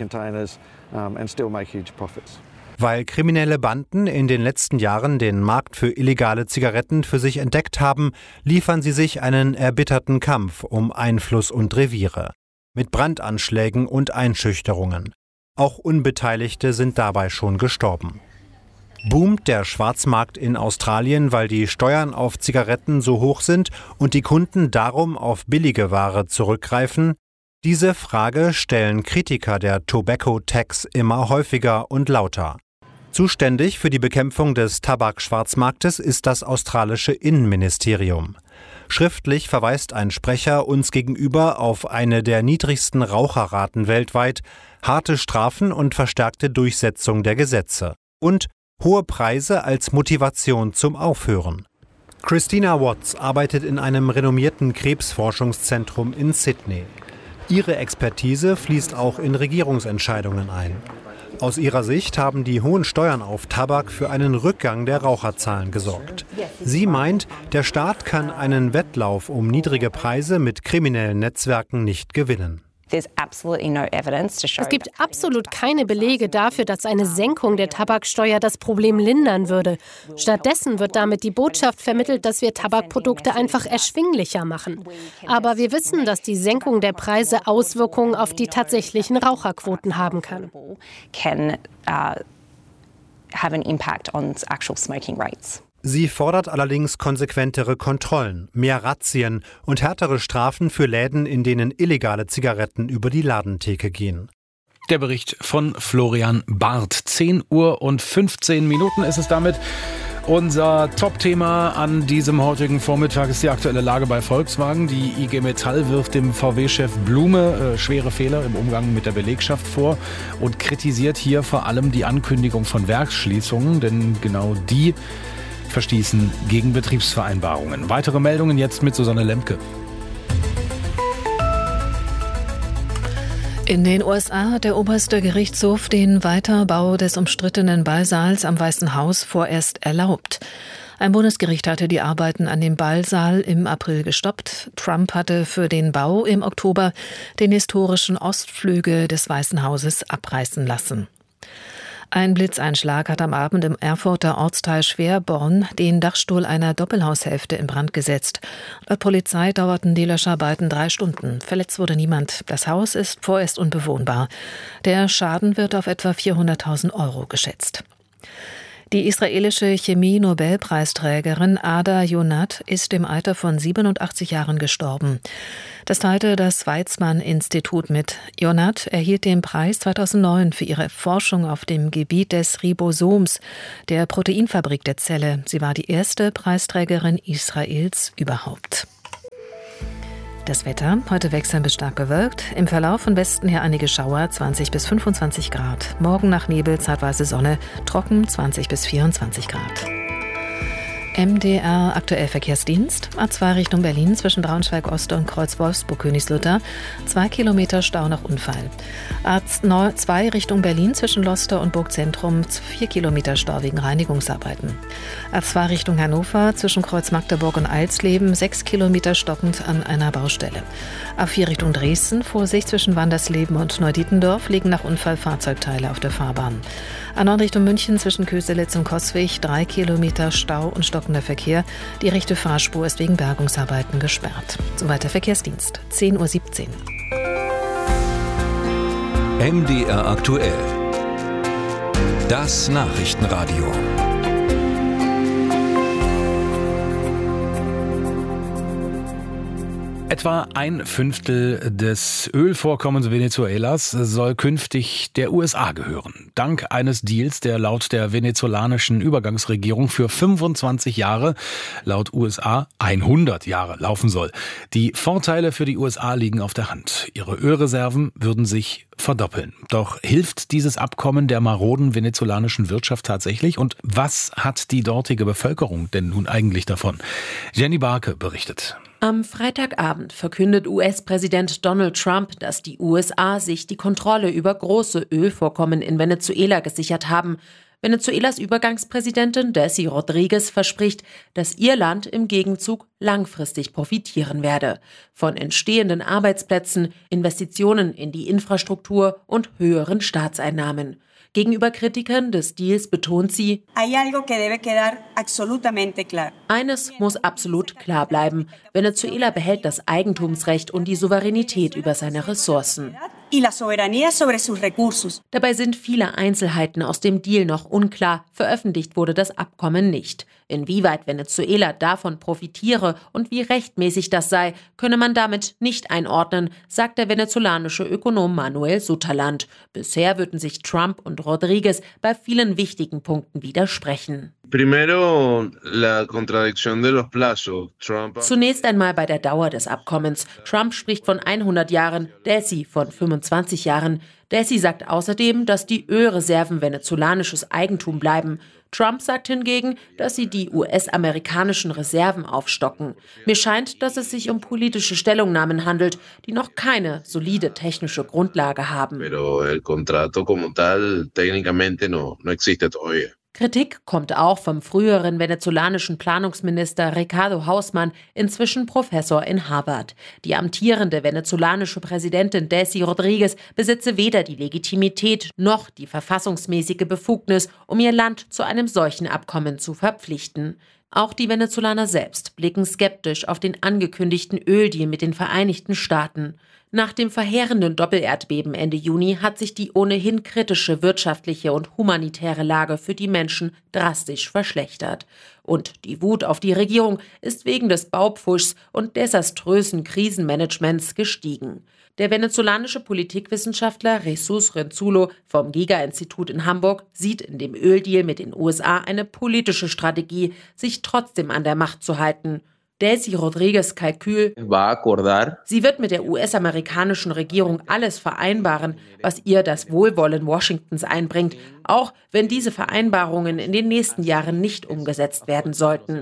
Weil kriminelle Banden in den letzten Jahren den Markt für illegale Zigaretten für sich entdeckt haben, liefern sie sich einen erbitterten Kampf um Einfluss und Reviere. Mit Brandanschlägen und Einschüchterungen. Auch Unbeteiligte sind dabei schon gestorben. Boomt der Schwarzmarkt in Australien, weil die Steuern auf Zigaretten so hoch sind und die Kunden darum auf billige Ware zurückgreifen? Diese Frage stellen Kritiker der Tobacco Tax immer häufiger und lauter. Zuständig für die Bekämpfung des Tabakschwarzmarktes ist das australische Innenministerium. Schriftlich verweist ein Sprecher uns gegenüber auf eine der niedrigsten Raucherraten weltweit, harte Strafen und verstärkte Durchsetzung der Gesetze. Und hohe Preise als Motivation zum Aufhören. Christina Watts arbeitet in einem renommierten Krebsforschungszentrum in Sydney. Ihre Expertise fließt auch in Regierungsentscheidungen ein. Aus ihrer Sicht haben die hohen Steuern auf Tabak für einen Rückgang der Raucherzahlen gesorgt. Sie meint, der Staat kann einen Wettlauf um niedrige Preise mit kriminellen Netzwerken nicht gewinnen. Es gibt absolut keine Belege dafür, dass eine Senkung der Tabaksteuer das Problem lindern würde. Stattdessen wird damit die Botschaft vermittelt, dass wir Tabakprodukte einfach erschwinglicher machen. Aber wir wissen, dass die Senkung der Preise Auswirkungen auf die tatsächlichen Raucherquoten haben kann. Sie fordert allerdings konsequentere Kontrollen, mehr Razzien und härtere Strafen für Läden, in denen illegale Zigaretten über die Ladentheke gehen. Der Bericht von Florian Barth. zehn Uhr und fünfzehn Minuten ist es damit. Unser Top-Thema an diesem heutigen Vormittag ist die aktuelle Lage bei Volkswagen. Die I G Metall wirft dem V W-Chef Blume äh, schwere Fehler im Umgang mit der Belegschaft vor und kritisiert hier vor allem die Ankündigung von Werksschließungen, denn genau die verstießen gegen Betriebsvereinbarungen. Weitere Meldungen jetzt mit Susanne Lemke. In den U S A hat der oberste Gerichtshof den Weiterbau des umstrittenen Ballsaals am Weißen Haus vorerst erlaubt. Ein Bundesgericht hatte die Arbeiten an dem Ballsaal im April gestoppt. Trump hatte für den Bau im Oktober den historischen Ostflügel des Weißen Hauses abreißen lassen. Ein Blitzeinschlag hat am Abend im Erfurter Ortsteil Schwerborn den Dachstuhl einer Doppelhaushälfte in Brand gesetzt. Laut Polizei dauerten die Löscharbeiten drei Stunden. Verletzt wurde niemand. Das Haus ist vorerst unbewohnbar. Der Schaden wird auf etwa vierhunderttausend Euro geschätzt. Die israelische Chemie-Nobelpreisträgerin Ada Yonath ist im Alter von siebenundachtzig Jahren gestorben. Das teilte das Weizmann-Institut mit. Yonath erhielt den Preis zweitausendneun für ihre Forschung auf dem Gebiet des Ribosoms, der Proteinfabrik der Zelle. Sie war die erste Preisträgerin Israels überhaupt. Das Wetter, heute wechselnd bis stark bewölkt, im Verlauf von Westen her einige Schauer, zwanzig bis fünfundzwanzig Grad. Morgen nach Nebel zeitweise Sonne, trocken zwanzig bis vierundzwanzig Grad. M D R aktuell Verkehrsdienst. A zwei Richtung Berlin zwischen Braunschweig Ost und Kreuz Wolfsburg-Königslutter. Zwei Kilometer Stau nach Unfall. A zwei Richtung Berlin zwischen Loster und Burgzentrum. Vier Kilometer Stau wegen Reinigungsarbeiten. A zwei Richtung Hannover zwischen Kreuz Magdeburg und Alsleben. Sechs Kilometer stockend an einer Baustelle. A vier Richtung Dresden. Vorsicht zwischen Wandersleben und Neudietendorf liegen nach Unfall Fahrzeugteile auf der Fahrbahn. A neun Richtung München zwischen Köselitz und Coswig. Drei Kilometer Stau und stockend der Verkehr. Die rechte Fahrspur ist wegen Bergungsarbeiten gesperrt. Soweit der Verkehrsdienst. zehn Uhr siebzehn. M D R aktuell. Das Nachrichtenradio. Etwa ein Fünftel des Ölvorkommens Venezuelas soll künftig der U S A gehören. Dank eines Deals, der laut der venezolanischen Übergangsregierung für fünfundzwanzig Jahre, laut U S A hundert Jahre laufen soll. Die Vorteile für die U S A liegen auf der Hand. Ihre Ölreserven würden sich verdoppeln. Doch hilft dieses Abkommen der maroden venezolanischen Wirtschaft tatsächlich? Und was hat die dortige Bevölkerung denn nun eigentlich davon? Jenny Barke berichtet. Am Freitagabend verkündet U S-Präsident Donald Trump, dass die U S A sich die Kontrolle über große Ölvorkommen in Venezuela gesichert haben. Venezuelas Übergangspräsidentin Desi Rodriguez verspricht, dass ihr Land im Gegenzug langfristig profitieren werde. Von entstehenden Arbeitsplätzen, Investitionen in die Infrastruktur und höheren Staatseinnahmen. Gegenüber Kritikern des Deals betont sie, eines muss absolut klar bleiben. Venezuela behält das Eigentumsrecht und die Souveränität über seine Ressourcen. Dabei sind viele Einzelheiten aus dem Deal noch unklar. Veröffentlicht wurde das Abkommen nicht. Inwieweit Venezuela davon profitiere und wie rechtmäßig das sei, könne man damit nicht einordnen, sagt der venezolanische Ökonom Manuel Sutherland. Bisher würden sich Trump und Rodriguez bei vielen wichtigen Punkten widersprechen. Zunächst einmal bei der Dauer des Abkommens. Trump spricht von hundert Jahren, Desi von fünfundzwanzig Jahren. Desi sagt außerdem, dass die Ölreserven venezolanisches Eigentum bleiben. Trump sagt hingegen, dass sie die U S-amerikanischen Reserven aufstocken. Mir scheint, dass es sich um politische Stellungnahmen handelt, die noch keine solide technische Grundlage haben. Kritik kommt auch vom früheren venezolanischen Planungsminister Ricardo Hausmann, inzwischen Professor in Harvard. Die amtierende venezolanische Präsidentin Desi Rodriguez besitze weder die Legitimität noch die verfassungsmäßige Befugnis, um ihr Land zu einem solchen Abkommen zu verpflichten. Auch die Venezolaner selbst blicken skeptisch auf den angekündigten Öldeal mit den Vereinigten Staaten. Nach dem verheerenden Doppelerdbeben Ende Juni hat sich die ohnehin kritische wirtschaftliche und humanitäre Lage für die Menschen drastisch verschlechtert. Und die Wut auf die Regierung ist wegen des Baupfuschs und desaströsen Krisenmanagements gestiegen. Der venezolanische Politikwissenschaftler Jesus Renzulo vom Giga-Institut in Hamburg sieht in dem Öldeal mit den U S A eine politische Strategie, sich trotzdem an der Macht zu halten. Desi Rodriguez Kalkül: Sie wird mit der U S-amerikanischen Regierung alles vereinbaren, was ihr das Wohlwollen Washingtons einbringt, auch wenn diese Vereinbarungen in den nächsten Jahren nicht umgesetzt werden sollten.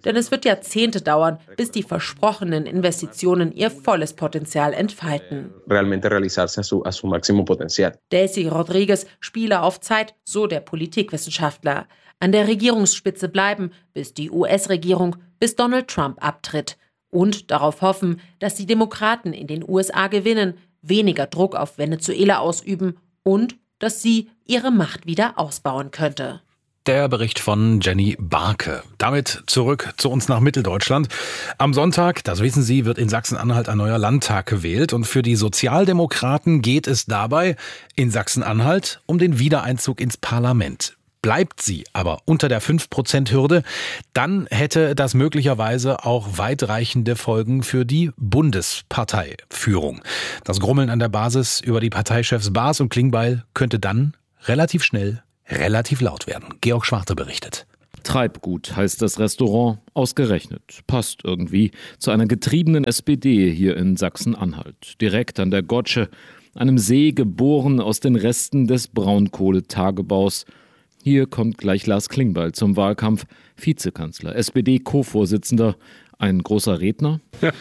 Denn es wird Jahrzehnte dauern, bis die versprochenen Investitionen ihr volles Potenzial entfalten. Realmente realizarse a su, a su máximo potencial. Desi Rodriguez spiele auf Zeit, so der Politikwissenschaftler. An der Regierungsspitze bleiben, bis die U S-Regierung, bis Donald Trump abtritt. Und darauf hoffen, dass die Demokraten in den U S A gewinnen, weniger Druck auf Venezuela ausüben und dass sie ihre Macht wieder ausbauen könnte. Der Bericht von Jenny Barke. Damit zurück zu uns nach Mitteldeutschland. Am Sonntag, das wissen Sie, wird in Sachsen-Anhalt ein neuer Landtag gewählt. Und für die Sozialdemokraten geht es dabei in Sachsen-Anhalt um den Wiedereinzug ins Parlament. Bleibt sie aber unter der fünf Prozent Hürde, dann hätte das möglicherweise auch weitreichende Folgen für die Bundesparteiführung. Das Grummeln an der Basis über die Parteichefs Baas und Klingbeil könnte dann relativ schnell relativ laut werden. Georg Schwarte berichtet. Treibgut heißt das Restaurant, ausgerechnet. Passt irgendwie zu einer getriebenen S P D hier in Sachsen-Anhalt. Direkt an der Gotsche, einem See geboren aus den Resten des Braunkohletagebaus. Hier kommt gleich Lars Klingbeil zum Wahlkampf, Vizekanzler, S P D-Co-Vorsitzender, ein großer Redner.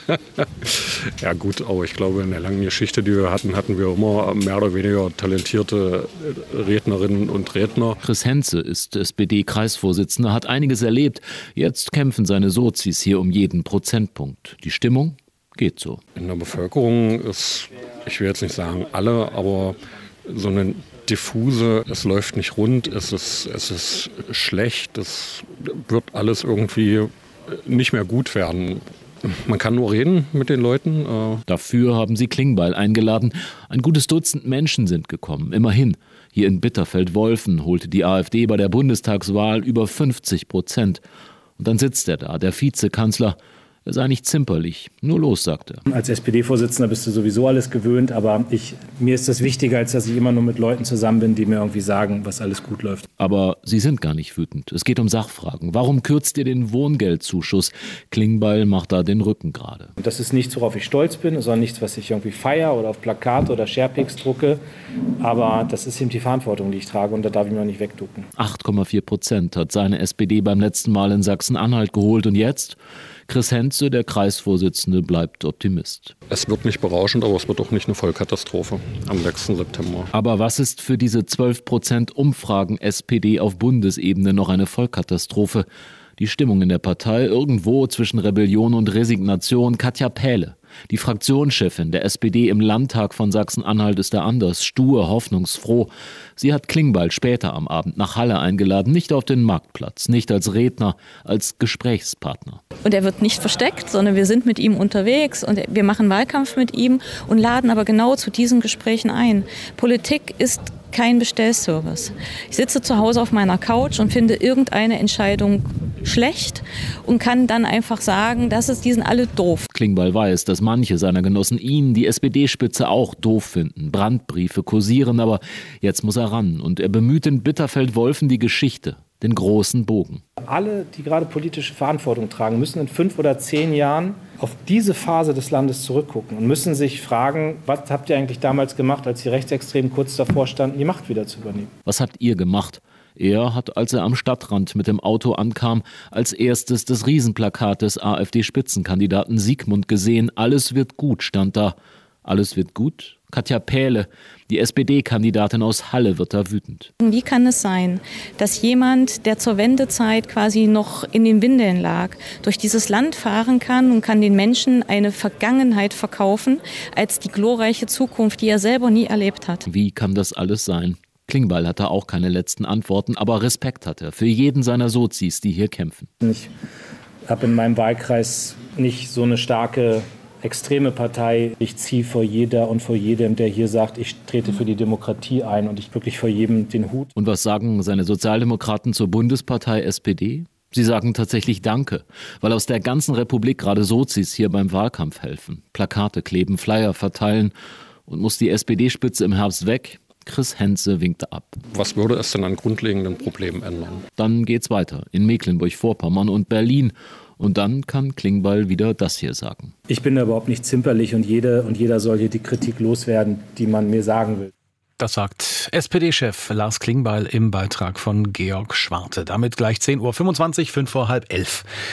Ja gut, aber ich glaube, in der langen Geschichte, die wir hatten, hatten wir immer mehr oder weniger talentierte Rednerinnen und Redner. Chris Henze ist S P D-Kreisvorsitzender, hat einiges erlebt. Jetzt kämpfen seine Sozis hier um jeden Prozentpunkt. Die Stimmung geht so. In der Bevölkerung ist, ich will jetzt nicht sagen alle, aber so eine diffuse, es läuft nicht rund, es ist, es ist schlecht, es wird alles irgendwie nicht mehr gut werden. Man kann nur reden mit den Leuten. Dafür haben sie Klingbeil eingeladen. Ein gutes Dutzend Menschen sind gekommen, immerhin. Hier in Bitterfeld-Wolfen holte die AfD bei der Bundestagswahl über fünfzig Prozent. Und dann sitzt er da, der Vizekanzler. Er sei nicht zimperlich. Nur los, sagt er. Als S P D-Vorsitzender bist du sowieso alles gewöhnt, aber ich, mir ist das wichtiger, als dass ich immer nur mit Leuten zusammen bin, die mir irgendwie sagen, was alles gut läuft. Aber Sie sind gar nicht wütend. Es geht um Sachfragen. Warum kürzt ihr den Wohngeldzuschuss? Klingbeil macht da den Rücken gerade. Das ist nichts, worauf ich stolz bin, sondern nichts, was ich irgendwie feiere oder auf Plakate oder Sharepics drucke. Aber das ist eben die Verantwortung, die ich trage, und da darf ich mir auch nicht wegducken. acht Komma vier Prozent hat seine S P D beim letzten Mal in Sachsen-Anhalt geholt. Und jetzt? Chris Henze, der Kreisvorsitzende, bleibt Optimist. Es wird nicht berauschend, aber es wird auch nicht eine Vollkatastrophe am sechsten September. Aber was ist für diese zwölf Prozent Umfragen S P D auf Bundesebene noch eine Vollkatastrophe? Die Stimmung in der Partei irgendwo zwischen Rebellion und Resignation. Katja Pähle, die Fraktionschefin der S P D im Landtag von Sachsen-Anhalt, ist da anders, stur, hoffnungsfroh. Sie hat Klingbeil später am Abend nach Halle eingeladen, nicht auf den Marktplatz, nicht als Redner, als Gesprächspartner. Und er wird nicht versteckt, sondern wir sind mit ihm unterwegs und wir machen Wahlkampf mit ihm und laden aber genau zu diesen Gesprächen ein. Politik ist kein Bestellservice. Ich sitze zu Hause auf meiner Couch und finde irgendeine Entscheidung schlecht und kann dann einfach sagen, das ist, die sind alle doof. Klingbeil weiß, dass manche seiner Genossen ihn, die S P D-Spitze, auch doof finden. Brandbriefe kursieren, aber jetzt muss er ran. Und er bemüht in Bitterfeld-Wolfen die Geschichte, den großen Bogen. Alle, die gerade politische Verantwortung tragen, müssen in fünf oder zehn Jahren auf diese Phase des Landes zurückgucken und müssen sich fragen, was habt ihr eigentlich damals gemacht, als die Rechtsextremen kurz davor standen, die Macht wieder zu übernehmen? Was habt ihr gemacht? Er hat, als er am Stadtrand mit dem Auto ankam, als erstes das Riesenplakat des AfD-Spitzenkandidaten Siegmund gesehen. Alles wird gut, stand da. Alles wird gut? Katja Pähle, die S P D-Kandidatin aus Halle, wird da wütend. Wie kann es sein, dass jemand, der zur Wendezeit quasi noch in den Windeln lag, durch dieses Land fahren kann und kann den Menschen eine Vergangenheit verkaufen als die glorreiche Zukunft, die er selber nie erlebt hat? Wie kann das alles sein? Klingbeil hatte auch keine letzten Antworten, aber Respekt hat er für jeden seiner Sozis, die hier kämpfen. Ich habe in meinem Wahlkreis nicht so eine starke extreme Partei. Ich ziehe vor jeder und vor jedem, der hier sagt, ich trete für die Demokratie ein, und ich wirklich vor jedem den Hut. Und was sagen seine Sozialdemokraten zur Bundespartei S P D? Sie sagen tatsächlich Danke, weil aus der ganzen Republik gerade Sozis hier beim Wahlkampf helfen. Plakate kleben, Flyer verteilen. Und muss die S P D-Spitze im Herbst weg? Chris Henze winkte ab. Was würde es denn an grundlegenden Problemen ändern? Dann geht's weiter in Mecklenburg-Vorpommern und Berlin. Und dann kann Klingbeil wieder das hier sagen. Ich bin da überhaupt nicht zimperlich, und jede und jeder soll hier die Kritik loswerden, die man mir sagen will. Das sagt S P D-Chef Lars Klingbeil im Beitrag von Georg Schwarte. Damit gleich zehn Uhr fünfundzwanzig, fünf vor halb elf.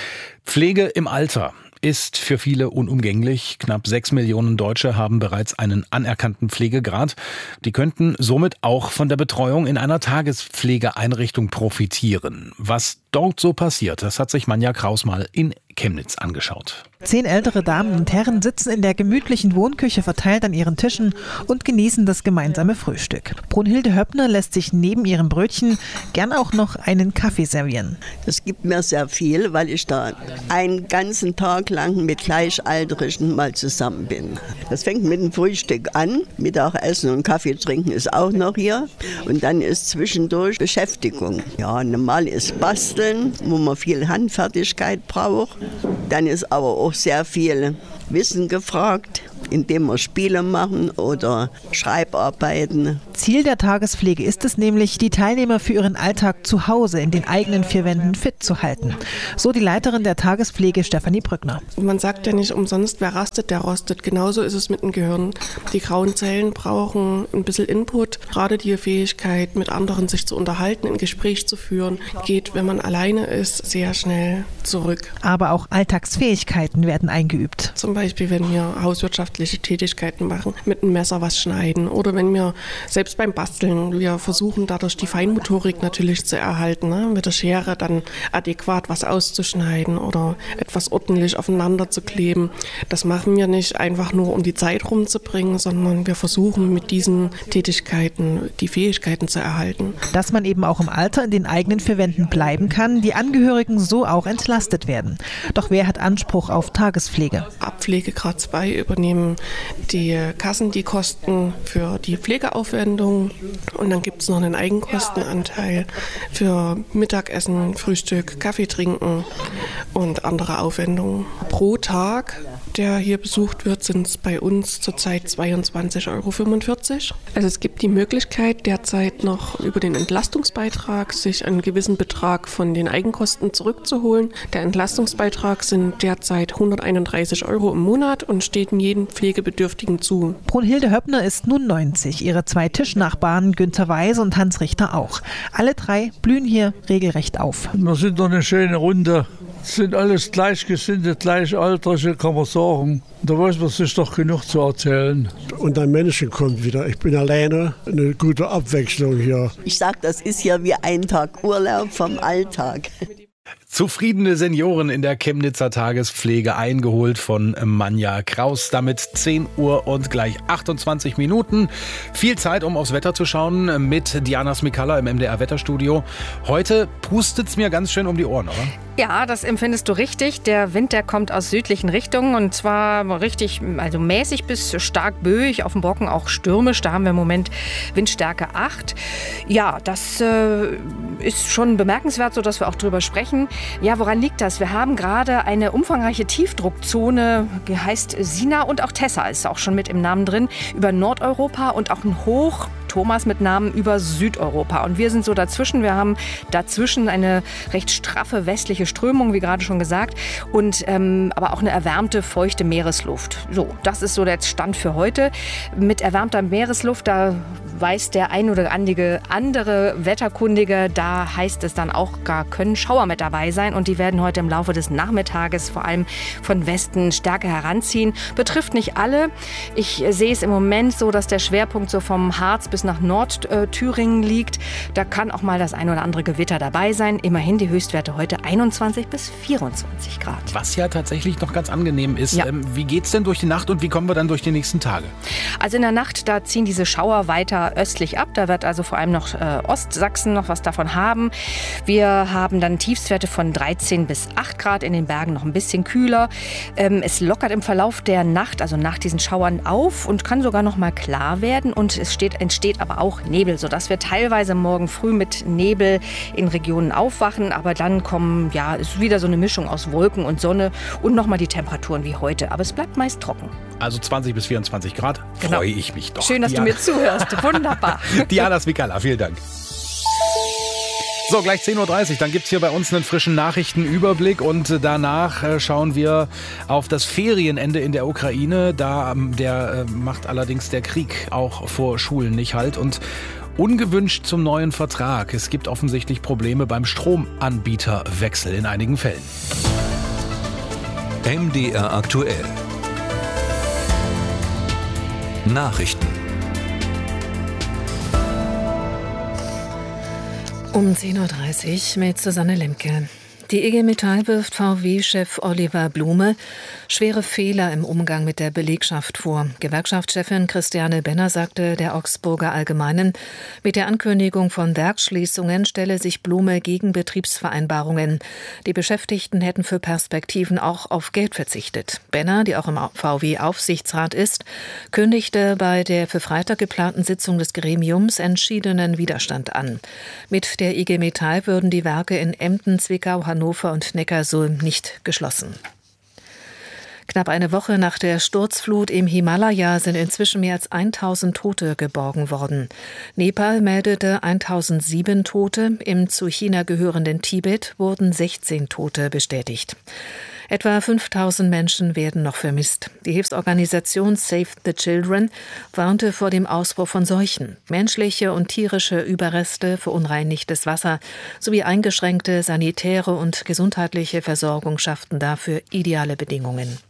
Pflege im Alter ist für viele unumgänglich. Knapp sechs Millionen Deutsche haben bereits einen anerkannten Pflegegrad. Die könnten somit auch von der Betreuung in einer Tagespflegeeinrichtung profitieren. Was dort so passiert, das hat sich Manja Kraus mal in Chemnitz angeschaut. Zehn ältere Damen und Herren sitzen in der gemütlichen Wohnküche verteilt an ihren Tischen und genießen das gemeinsame Frühstück. Brunhilde Höppner lässt sich neben ihrem Brötchen gern auch noch einen Kaffee servieren. Das gibt mir sehr viel, weil ich da einen ganzen Tag lang mit Gleichaltrigen mal zusammen bin. Das fängt mit dem Frühstück an, Mittagessen und Kaffee trinken ist auch noch hier. Und dann ist zwischendurch Beschäftigung. Ja, normal ist Basteln, wo man viel Handfertigkeit braucht. Dann ist aber auch sehr viel Wissen gefragt, indem wir Spiele machen oder Schreibarbeiten. Ziel der Tagespflege ist es nämlich, die Teilnehmer für ihren Alltag zu Hause in den eigenen vier Wänden fit zu halten. So die Leiterin der Tagespflege Stefanie Brückner. Man sagt ja nicht umsonst, wer rastet, der rostet. Genauso ist es mit dem Gehirn. Die grauen Zellen brauchen ein bisschen Input. Gerade die Fähigkeit, mit anderen sich zu unterhalten, ein Gespräch zu führen, geht, wenn man alleine ist, sehr schnell zurück. Aber auch Alltagsfähigkeiten werden eingeübt. Zum Beispiel, wenn wir hauswirtschaftliche Tätigkeiten machen, mit einem Messer was schneiden oder wenn wir selbst beim Basteln, wir versuchen dadurch die Feinmotorik natürlich zu erhalten, ne? Mit der Schere dann adäquat was auszuschneiden oder etwas ordentlich aufeinander zu kleben. Das machen wir nicht einfach nur, um die Zeit rumzubringen, sondern wir versuchen mit diesen Tätigkeiten die Fähigkeiten zu erhalten. Dass man eben auch im Alter in den eigenen vier Wänden bleiben kann, die Angehörigen so auch entlastet werden. Doch wer hat Anspruch auf Tagespflege? Ab Pflegegrad zwei übernehmen die Kassen die Kosten für die Pflegeaufwendungen und dann gibt es noch einen Eigenkostenanteil für Mittagessen, Frühstück, Kaffee trinken und andere Aufwendungen. Pro Tag, der hier besucht wird, sind es bei uns zurzeit zweiundzwanzig Euro fünfundvierzig. Also es gibt die Möglichkeit, derzeit noch über den Entlastungsbeitrag sich einen gewissen Betrag von den Eigenkosten zurückzuholen. Der Entlastungsbeitrag sind derzeit hunderteinunddreißig Euro im Monat und steht jedem Pflegebedürftigen zu. Brunhilde Höppner ist nun neunzig, ihre zwei Tischnachbarn Günther Weise und Hans Richter auch. Alle drei blühen hier regelrecht auf. Wir sind doch eine schöne Runde. Es sind alles Gleichgesinnte, Gleichaltrige, kann man sagen. Da weiß man sich doch genug zu erzählen. Und ein Menschen kommt wieder. Ich bin alleine. Eine gute Abwechslung hier. Ich sage, das ist ja wie ein Tag Urlaub vom Alltag. Zufriedene Senioren in der Chemnitzer Tagespflege, eingeholt von Manja Kraus. Damit zehn Uhr und gleich achtundzwanzig Minuten. Viel Zeit, um aufs Wetter zu schauen mit Diana Smikalla im M D R-Wetterstudio. Heute pustet's mir ganz schön um die Ohren, oder? Ja, das empfindest du richtig. Der Wind, der kommt aus südlichen Richtungen und zwar richtig, also mäßig bis stark böig, auf dem Brocken auch stürmisch. Da haben wir im Moment Windstärke acht. Ja, das äh, ist schon bemerkenswert, sodass wir auch drüber sprechen. Ja, woran liegt das? Wir haben gerade eine umfangreiche Tiefdruckzone, die heißt Sina und auch Tessa ist auch schon mit im Namen drin, über Nordeuropa und auch ein Hoch, Thomas mit Namen, über Südeuropa. Und wir sind so dazwischen. Wir haben dazwischen eine recht straffe westliche Strömung, wie gerade schon gesagt, und ähm, aber auch eine erwärmte, feuchte Meeresluft. So, das ist so der Stand für heute. Mit erwärmter Meeresluft, da weiß der ein oder andere Wetterkundige, da heißt es dann auch, gar können Schauer mit dabei sein und die werden heute im Laufe des Nachmittages vor allem von Westen stärker heranziehen. Betrifft nicht alle. Ich sehe es im Moment so, dass der Schwerpunkt so vom Harz bis nach Nordthüringen liegt. Da kann auch mal das ein oder andere Gewitter dabei sein. Immerhin die Höchstwerte heute einundzwanzig bis vierundzwanzig Grad. Was ja tatsächlich noch ganz angenehm ist. Ja. Ähm, wie geht's denn durch die Nacht und wie kommen wir dann durch die nächsten Tage? Also in der Nacht, da ziehen diese Schauer weiter östlich ab. Da wird also vor allem noch äh, Ostsachsen noch was davon haben. Wir haben dann Tiefstwerte von dreizehn bis acht Grad, in den Bergen noch ein bisschen kühler. Ähm, es lockert im Verlauf der Nacht, also nach diesen Schauern auf und kann sogar noch mal klar werden. Und es steht, entsteht aber auch Nebel, sodass wir teilweise morgen früh mit Nebel in Regionen aufwachen. Aber dann kommen, ja, ist wieder so eine Mischung aus Wolken und Sonne und noch mal die Temperaturen wie heute. Aber es bleibt meist trocken. Also zwanzig bis vierundzwanzig Grad, genau. Freue ich mich doch. Schön, dass Diana. du mir zuhörst. Wunderbar. Diana Smikalla, vielen Dank. So, gleich zehn Uhr dreißig, dann gibt es hier bei uns einen frischen Nachrichtenüberblick und danach schauen wir auf das Ferienende in der Ukraine. Da der macht allerdings der Krieg auch vor Schulen nicht halt und ungewünscht zum neuen Vertrag. Es gibt offensichtlich Probleme beim Stromanbieterwechsel in einigen Fällen. M D R aktuell. Nachrichten. Um zehn Uhr dreißig mit Susanne Lemke. Die I G Metall wirft V W-Chef Oliver Blume schwere Fehler im Umgang mit der Belegschaft vor. Gewerkschaftschefin Christiane Benner sagte der Augsburger Allgemeinen, mit der Ankündigung von Werksschließungen stelle sich Blume gegen Betriebsvereinbarungen. Die Beschäftigten hätten für Perspektiven auch auf Geld verzichtet. Benner, die auch im V W-Aufsichtsrat ist, kündigte bei der für Freitag geplanten Sitzung des Gremiums entschiedenen Widerstand an. Mit der I G Metall würden die Werke in Emden, Zwickau, Hannover und Neckarsulm nicht geschlossen. Knapp eine Woche nach der Sturzflut im Himalaya sind inzwischen mehr als tausend Tote geborgen worden. Nepal meldete tausendsieben Tote, im zu China gehörenden Tibet wurden sechzehn Tote bestätigt. Etwa fünftausend Menschen werden noch vermisst. Die Hilfsorganisation Save the Children warnte vor dem Ausbruch von Seuchen. Menschliche und tierische Überreste, verunreinigtes Wasser sowie eingeschränkte sanitäre und gesundheitliche Versorgung schafften dafür ideale Bedingungen.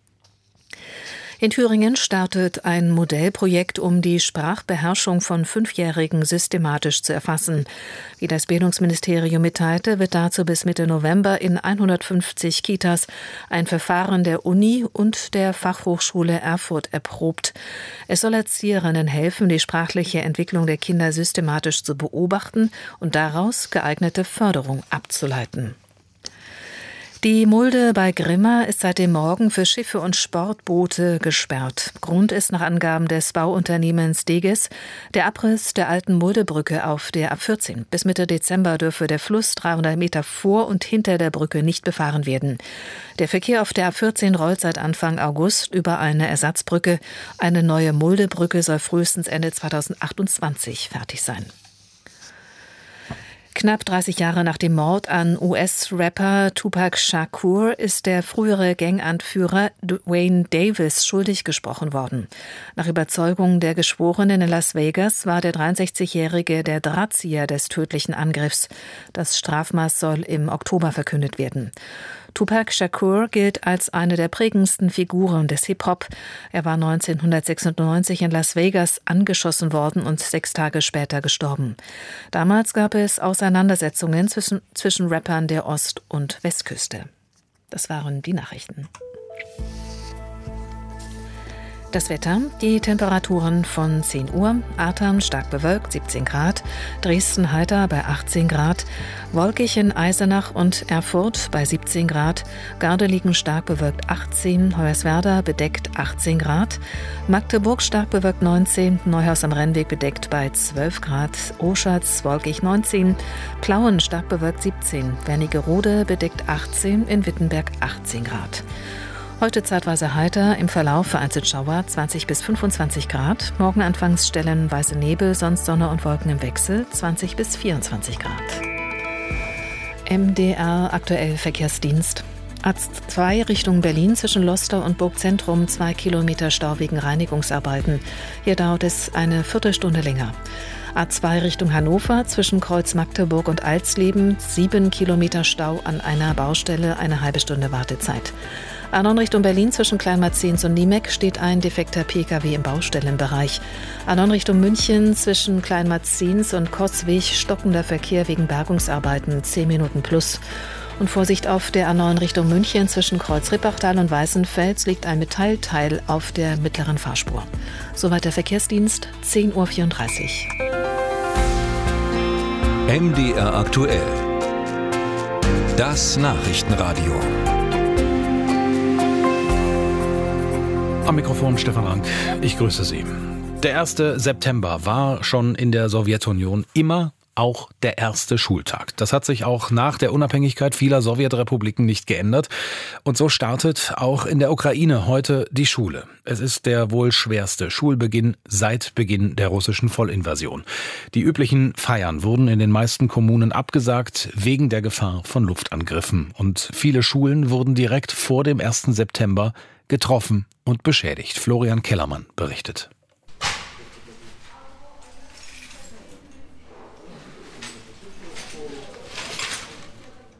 In Thüringen startet ein Modellprojekt, um die Sprachbeherrschung von Fünfjährigen systematisch zu erfassen. Wie das Bildungsministerium mitteilte, wird dazu bis Mitte November in hundertfünfzig Kitas ein Verfahren der Uni und der Fachhochschule Erfurt erprobt. Es soll Erzieherinnen helfen, die sprachliche Entwicklung der Kinder systematisch zu beobachten und daraus geeignete Förderung abzuleiten. Die Mulde bei Grimma ist seit dem Morgen für Schiffe und Sportboote gesperrt. Grund ist nach Angaben des Bauunternehmens Deges der Abriss der alten Muldebrücke auf der A vierzehn. Bis Mitte Dezember dürfe der Fluss dreihundert Meter vor und hinter der Brücke nicht befahren werden. Der Verkehr auf der A vierzehn rollt seit Anfang August über eine Ersatzbrücke. Eine neue Muldebrücke soll frühestens Ende zweitausendachtundzwanzig fertig sein. Knapp dreißig Jahre nach dem Mord an U S-Rapper Tupac Shakur ist der frühere Ganganführer Dwayne Davis schuldig gesprochen worden. Nach Überzeugung der Geschworenen in Las Vegas war der dreiundsechzigjährige der Drahtzieher des tödlichen Angriffs. Das Strafmaß soll im Oktober verkündet werden. Tupac Shakur gilt als eine der prägendsten Figuren des Hip-Hop. Er war neunzehnhundertsechsundneunzig in Las Vegas angeschossen worden und sechs Tage später gestorben. Damals gab es Auseinandersetzungen zwischen, zwischen Rappern der Ost- und Westküste. Das waren die Nachrichten. Das Wetter, die Temperaturen von zehn Uhr, Artern stark bewölkt, siebzehn Grad, Dresden heiter bei achtzehn Grad, wolkig in Eisenach und Erfurt bei siebzehn Grad, Gardelegen stark bewölkt achtzehn, Hoyerswerda bedeckt achtzehn Grad, Magdeburg stark bewölkt neunzehn, Neuhaus am Rennweg bedeckt bei zwölf Grad, Oschatz wolkig neunzehn, Plauen stark bewölkt siebzehn, Wernigerode bedeckt achtzehn, in Wittenberg achtzehn Grad. Heute zeitweise heiter, im Verlauf vereinzelt Schauer, zwanzig bis fünfundzwanzig Grad. Morgen anfangs stellenweise Nebel, sonst Sonne und Wolken im Wechsel, zwanzig bis vierundzwanzig Grad. M D R aktuell Verkehrsdienst. A zwei Richtung Berlin zwischen Loster und Burgzentrum, zwei Kilometer Stau wegen Reinigungsarbeiten. Hier dauert es eine Viertelstunde länger. A zwei Richtung Hannover zwischen Kreuz Magdeburg und Alsleben, sieben Kilometer Stau an einer Baustelle, eine halbe Stunde Wartezeit. A neun Richtung Berlin zwischen Kleinmarzens und Niemek steht ein defekter P K W im Baustellenbereich. A neun Richtung München zwischen Kleinmarzens und Kotzweg stockender Verkehr wegen Bergungsarbeiten, zehn Minuten plus. Und Vorsicht auf der A neun Richtung München zwischen Kreuz-Rippachtal und Weißenfels liegt ein Metallteil auf der mittleren Fahrspur. Soweit der Verkehrsdienst, zehn Uhr vierunddreißig. M D R aktuell. Das Nachrichtenradio. Am Mikrofon Stefan Rank. Ich grüße Sie. Der erste September war schon in der Sowjetunion immer auch der erste Schultag. Das hat sich auch nach der Unabhängigkeit vieler Sowjetrepubliken nicht geändert. Und so startet auch in der Ukraine heute die Schule. Es ist der wohl schwerste Schulbeginn seit Beginn der russischen Vollinvasion. Die üblichen Feiern wurden in den meisten Kommunen abgesagt wegen der Gefahr von Luftangriffen. Und viele Schulen wurden direkt vor dem ersten September getroffen und beschädigt. Florian Kellermann berichtet.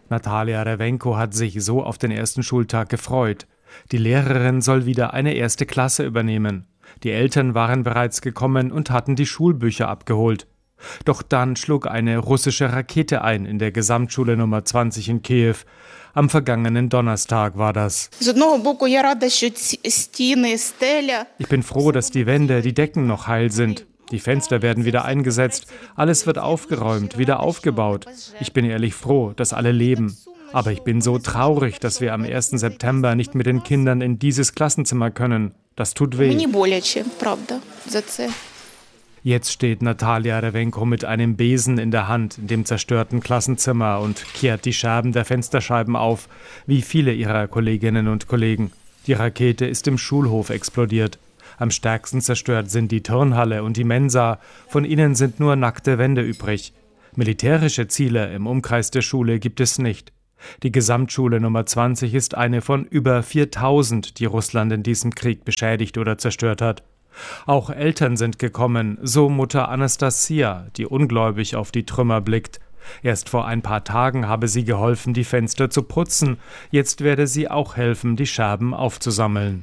Natalia Rewenko hat sich so auf den ersten Schultag gefreut. Die Lehrerin soll wieder eine erste Klasse übernehmen. Die Eltern waren bereits gekommen und hatten die Schulbücher abgeholt. Doch dann schlug eine russische Rakete ein in der Gesamtschule Nummer zwanzig in Kiew. Am vergangenen Donnerstag war das. Ich bin froh, dass die Wände, die Decken noch heil sind. Die Fenster werden wieder eingesetzt, alles wird aufgeräumt, wieder aufgebaut. Ich bin ehrlich froh, dass alle leben. Aber ich bin so traurig, dass wir am ersten September nicht mit den Kindern in dieses Klassenzimmer können. Das tut weh. Jetzt steht Natalia Rewenko mit einem Besen in der Hand in dem zerstörten Klassenzimmer und kehrt die Scherben der Fensterscheiben auf, wie viele ihrer Kolleginnen und Kollegen. Die Rakete ist im Schulhof explodiert. Am stärksten zerstört sind die Turnhalle und die Mensa. Von ihnen sind nur nackte Wände übrig. Militärische Ziele im Umkreis der Schule gibt es nicht. Die Gesamtschule Nummer zwanzig ist eine von über viertausend, die Russland in diesem Krieg beschädigt oder zerstört hat. Auch Eltern sind gekommen, so Mutter Anastasia, die ungläubig auf die Trümmer blickt. Erst vor ein paar Tagen habe sie geholfen, die Fenster zu putzen. Jetzt werde sie auch helfen, die Scherben aufzusammeln.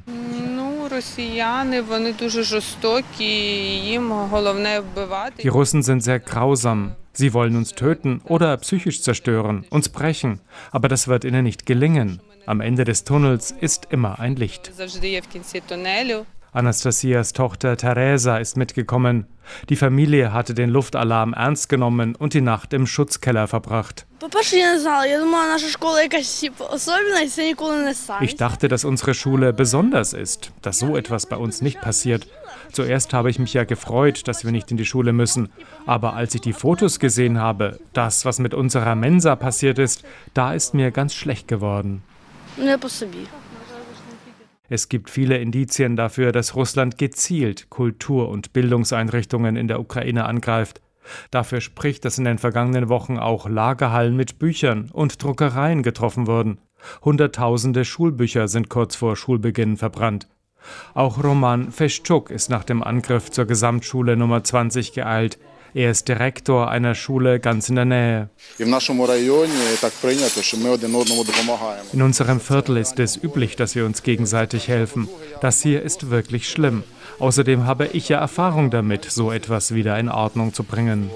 Die Russen sind sehr grausam. Sie wollen uns töten oder psychisch zerstören, uns brechen. Aber das wird ihnen nicht gelingen. Am Ende des Tunnels ist immer ein Licht. Anastasias Tochter Teresa ist mitgekommen. Die Familie hatte den Luftalarm ernst genommen und die Nacht im Schutzkeller verbracht. Ich dachte, dass unsere Schule besonders ist, dass so etwas bei uns nicht passiert. Zuerst habe ich mich ja gefreut, dass wir nicht in die Schule müssen. Aber als ich die Fotos gesehen habe, das, was mit unserer Mensa passiert ist, da ist mir ganz schlecht geworden. Es gibt viele Indizien dafür, dass Russland gezielt Kultur- und Bildungseinrichtungen in der Ukraine angreift. Dafür spricht, dass in den vergangenen Wochen auch Lagerhallen mit Büchern und Druckereien getroffen wurden. Hunderttausende Schulbücher sind kurz vor Schulbeginn verbrannt. Auch Roman Feschuk ist nach dem Angriff zur Gesamtschule Nummer zwanzig geeilt. Er ist Direktor einer Schule ganz in der Nähe. In unserem Viertel ist es üblich, dass wir uns gegenseitig helfen. Das hier ist wirklich schlimm. Außerdem habe ich ja Erfahrung damit, so etwas wieder in Ordnung zu bringen.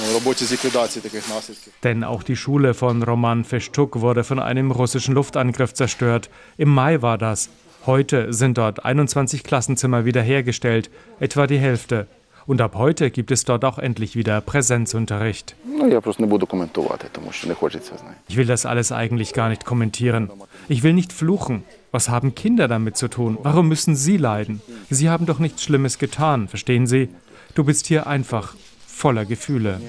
Denn auch die Schule von Roman Feschuk wurde von einem russischen Luftangriff zerstört. Im Mai war das. Heute sind dort einundzwanzig Klassenzimmer wiederhergestellt, etwa die Hälfte. Und ab heute gibt es dort auch endlich wieder Präsenzunterricht. Ich will das alles eigentlich gar nicht kommentieren. Ich will nicht fluchen. Was haben Kinder damit zu tun? Warum müssen sie leiden? Sie haben doch nichts Schlimmes getan, verstehen Sie? Du bist hier einfach voller Gefühle.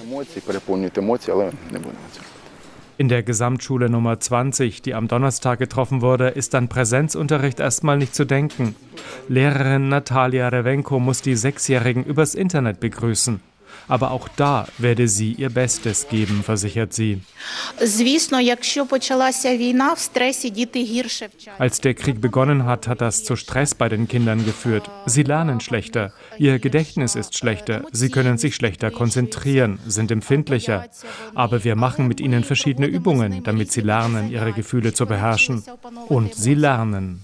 In der Gesamtschule Nummer zwanzig, die am Donnerstag getroffen wurde, ist an Präsenzunterricht erstmal nicht zu denken. Lehrerin Natalia Rewenko muss die Sechsjährigen übers Internet begrüßen. Aber auch da werde sie ihr Bestes geben, versichert sie. Als der Krieg begonnen hat, hat das zu Stress bei den Kindern geführt. Sie lernen schlechter, ihr Gedächtnis ist schlechter, sie können sich schlechter konzentrieren, sind empfindlicher. Aber wir machen mit ihnen verschiedene Übungen, damit sie lernen, ihre Gefühle zu beherrschen. Und sie lernen.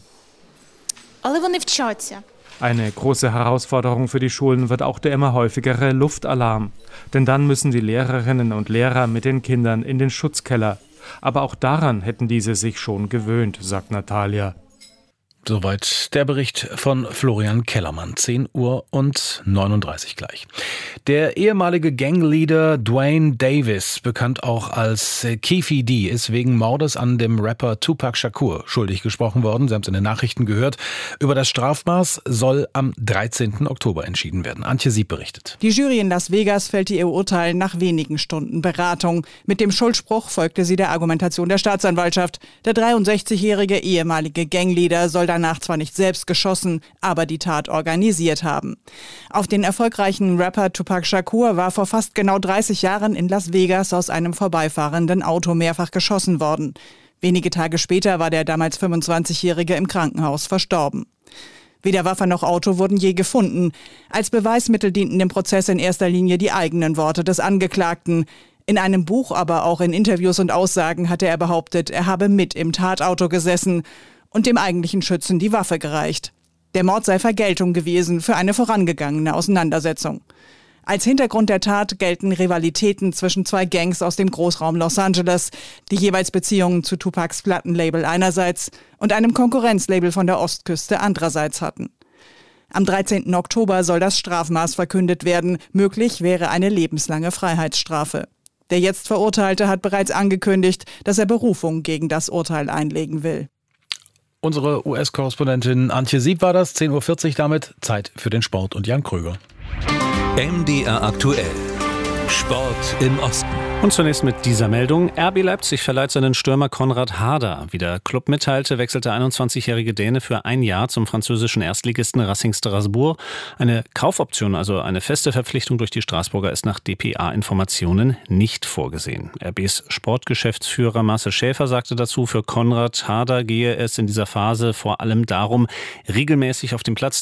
Eine große Herausforderung für die Schulen wird auch der immer häufigere Luftalarm. Denn dann müssen die Lehrerinnen und Lehrer mit den Kindern in den Schutzkeller. Aber auch daran hätten diese sich schon gewöhnt, sagt Natalia. Soweit der Bericht von Florian Kellermann. zehn Uhr und neununddreißig gleich. Der ehemalige Gangleader Duane Davis, bekannt auch als Keffe D, ist wegen Mordes an dem Rapper Tupac Shakur schuldig gesprochen worden. Sie haben es in den Nachrichten gehört. Über das Strafmaß soll am dreizehnten Oktober entschieden werden. Antje Sieb berichtet. Die Jury in Las Vegas fällte ihr Urteil nach wenigen Stunden Beratung. Mit dem Schuldspruch folgte sie der Argumentation der Staatsanwaltschaft. Der dreiundsechzigjährige ehemalige Gangleader soll danach zwar nicht selbst geschossen, aber die Tat organisiert haben. Auf den erfolgreichen Rapper Tupac Shakur war vor fast genau dreißig Jahren in Las Vegas aus einem vorbeifahrenden Auto mehrfach geschossen worden. Wenige Tage später war der damals fünfundzwanzigjährige im Krankenhaus verstorben. Weder Waffe noch Auto wurden je gefunden. Als Beweismittel dienten dem Prozess in erster Linie die eigenen Worte des Angeklagten. In einem Buch, aber auch in Interviews und Aussagen hatte er behauptet, er habe mit im Tatauto gesessen und dem eigentlichen Schützen die Waffe gereicht. Der Mord sei Vergeltung gewesen für eine vorangegangene Auseinandersetzung. Als Hintergrund der Tat gelten Rivalitäten zwischen zwei Gangs aus dem Großraum Los Angeles, die jeweils Beziehungen zu Tupacs Plattenlabel einerseits und einem Konkurrenzlabel von der Ostküste andererseits hatten. Am dreizehnten Oktober soll das Strafmaß verkündet werden. Möglich wäre eine lebenslange Freiheitsstrafe. Der jetzt Verurteilte hat bereits angekündigt, dass er Berufung gegen das Urteil einlegen will. Unsere U S-Korrespondentin Antje Sieb war das, zehn Uhr vierzig damit. Zeit für den Sport und Jan Kröger. M D R aktuell. Sport im Osten. Und zunächst mit dieser Meldung. R B Leipzig verleiht seinen Stürmer Konrad Harder. Wie der Club mitteilte, wechselt der einundzwanzigjährige Däne für ein Jahr zum französischen Erstligisten Racing Strasbourg. Eine Kaufoption, also eine feste Verpflichtung durch die Straßburger, ist nach D P A-Informationen nicht vorgesehen. R Bs Sportgeschäftsführer Marcel Schäfer sagte dazu, für Konrad Harder gehe es in dieser Phase vor allem darum, regelmäßig auf dem Platz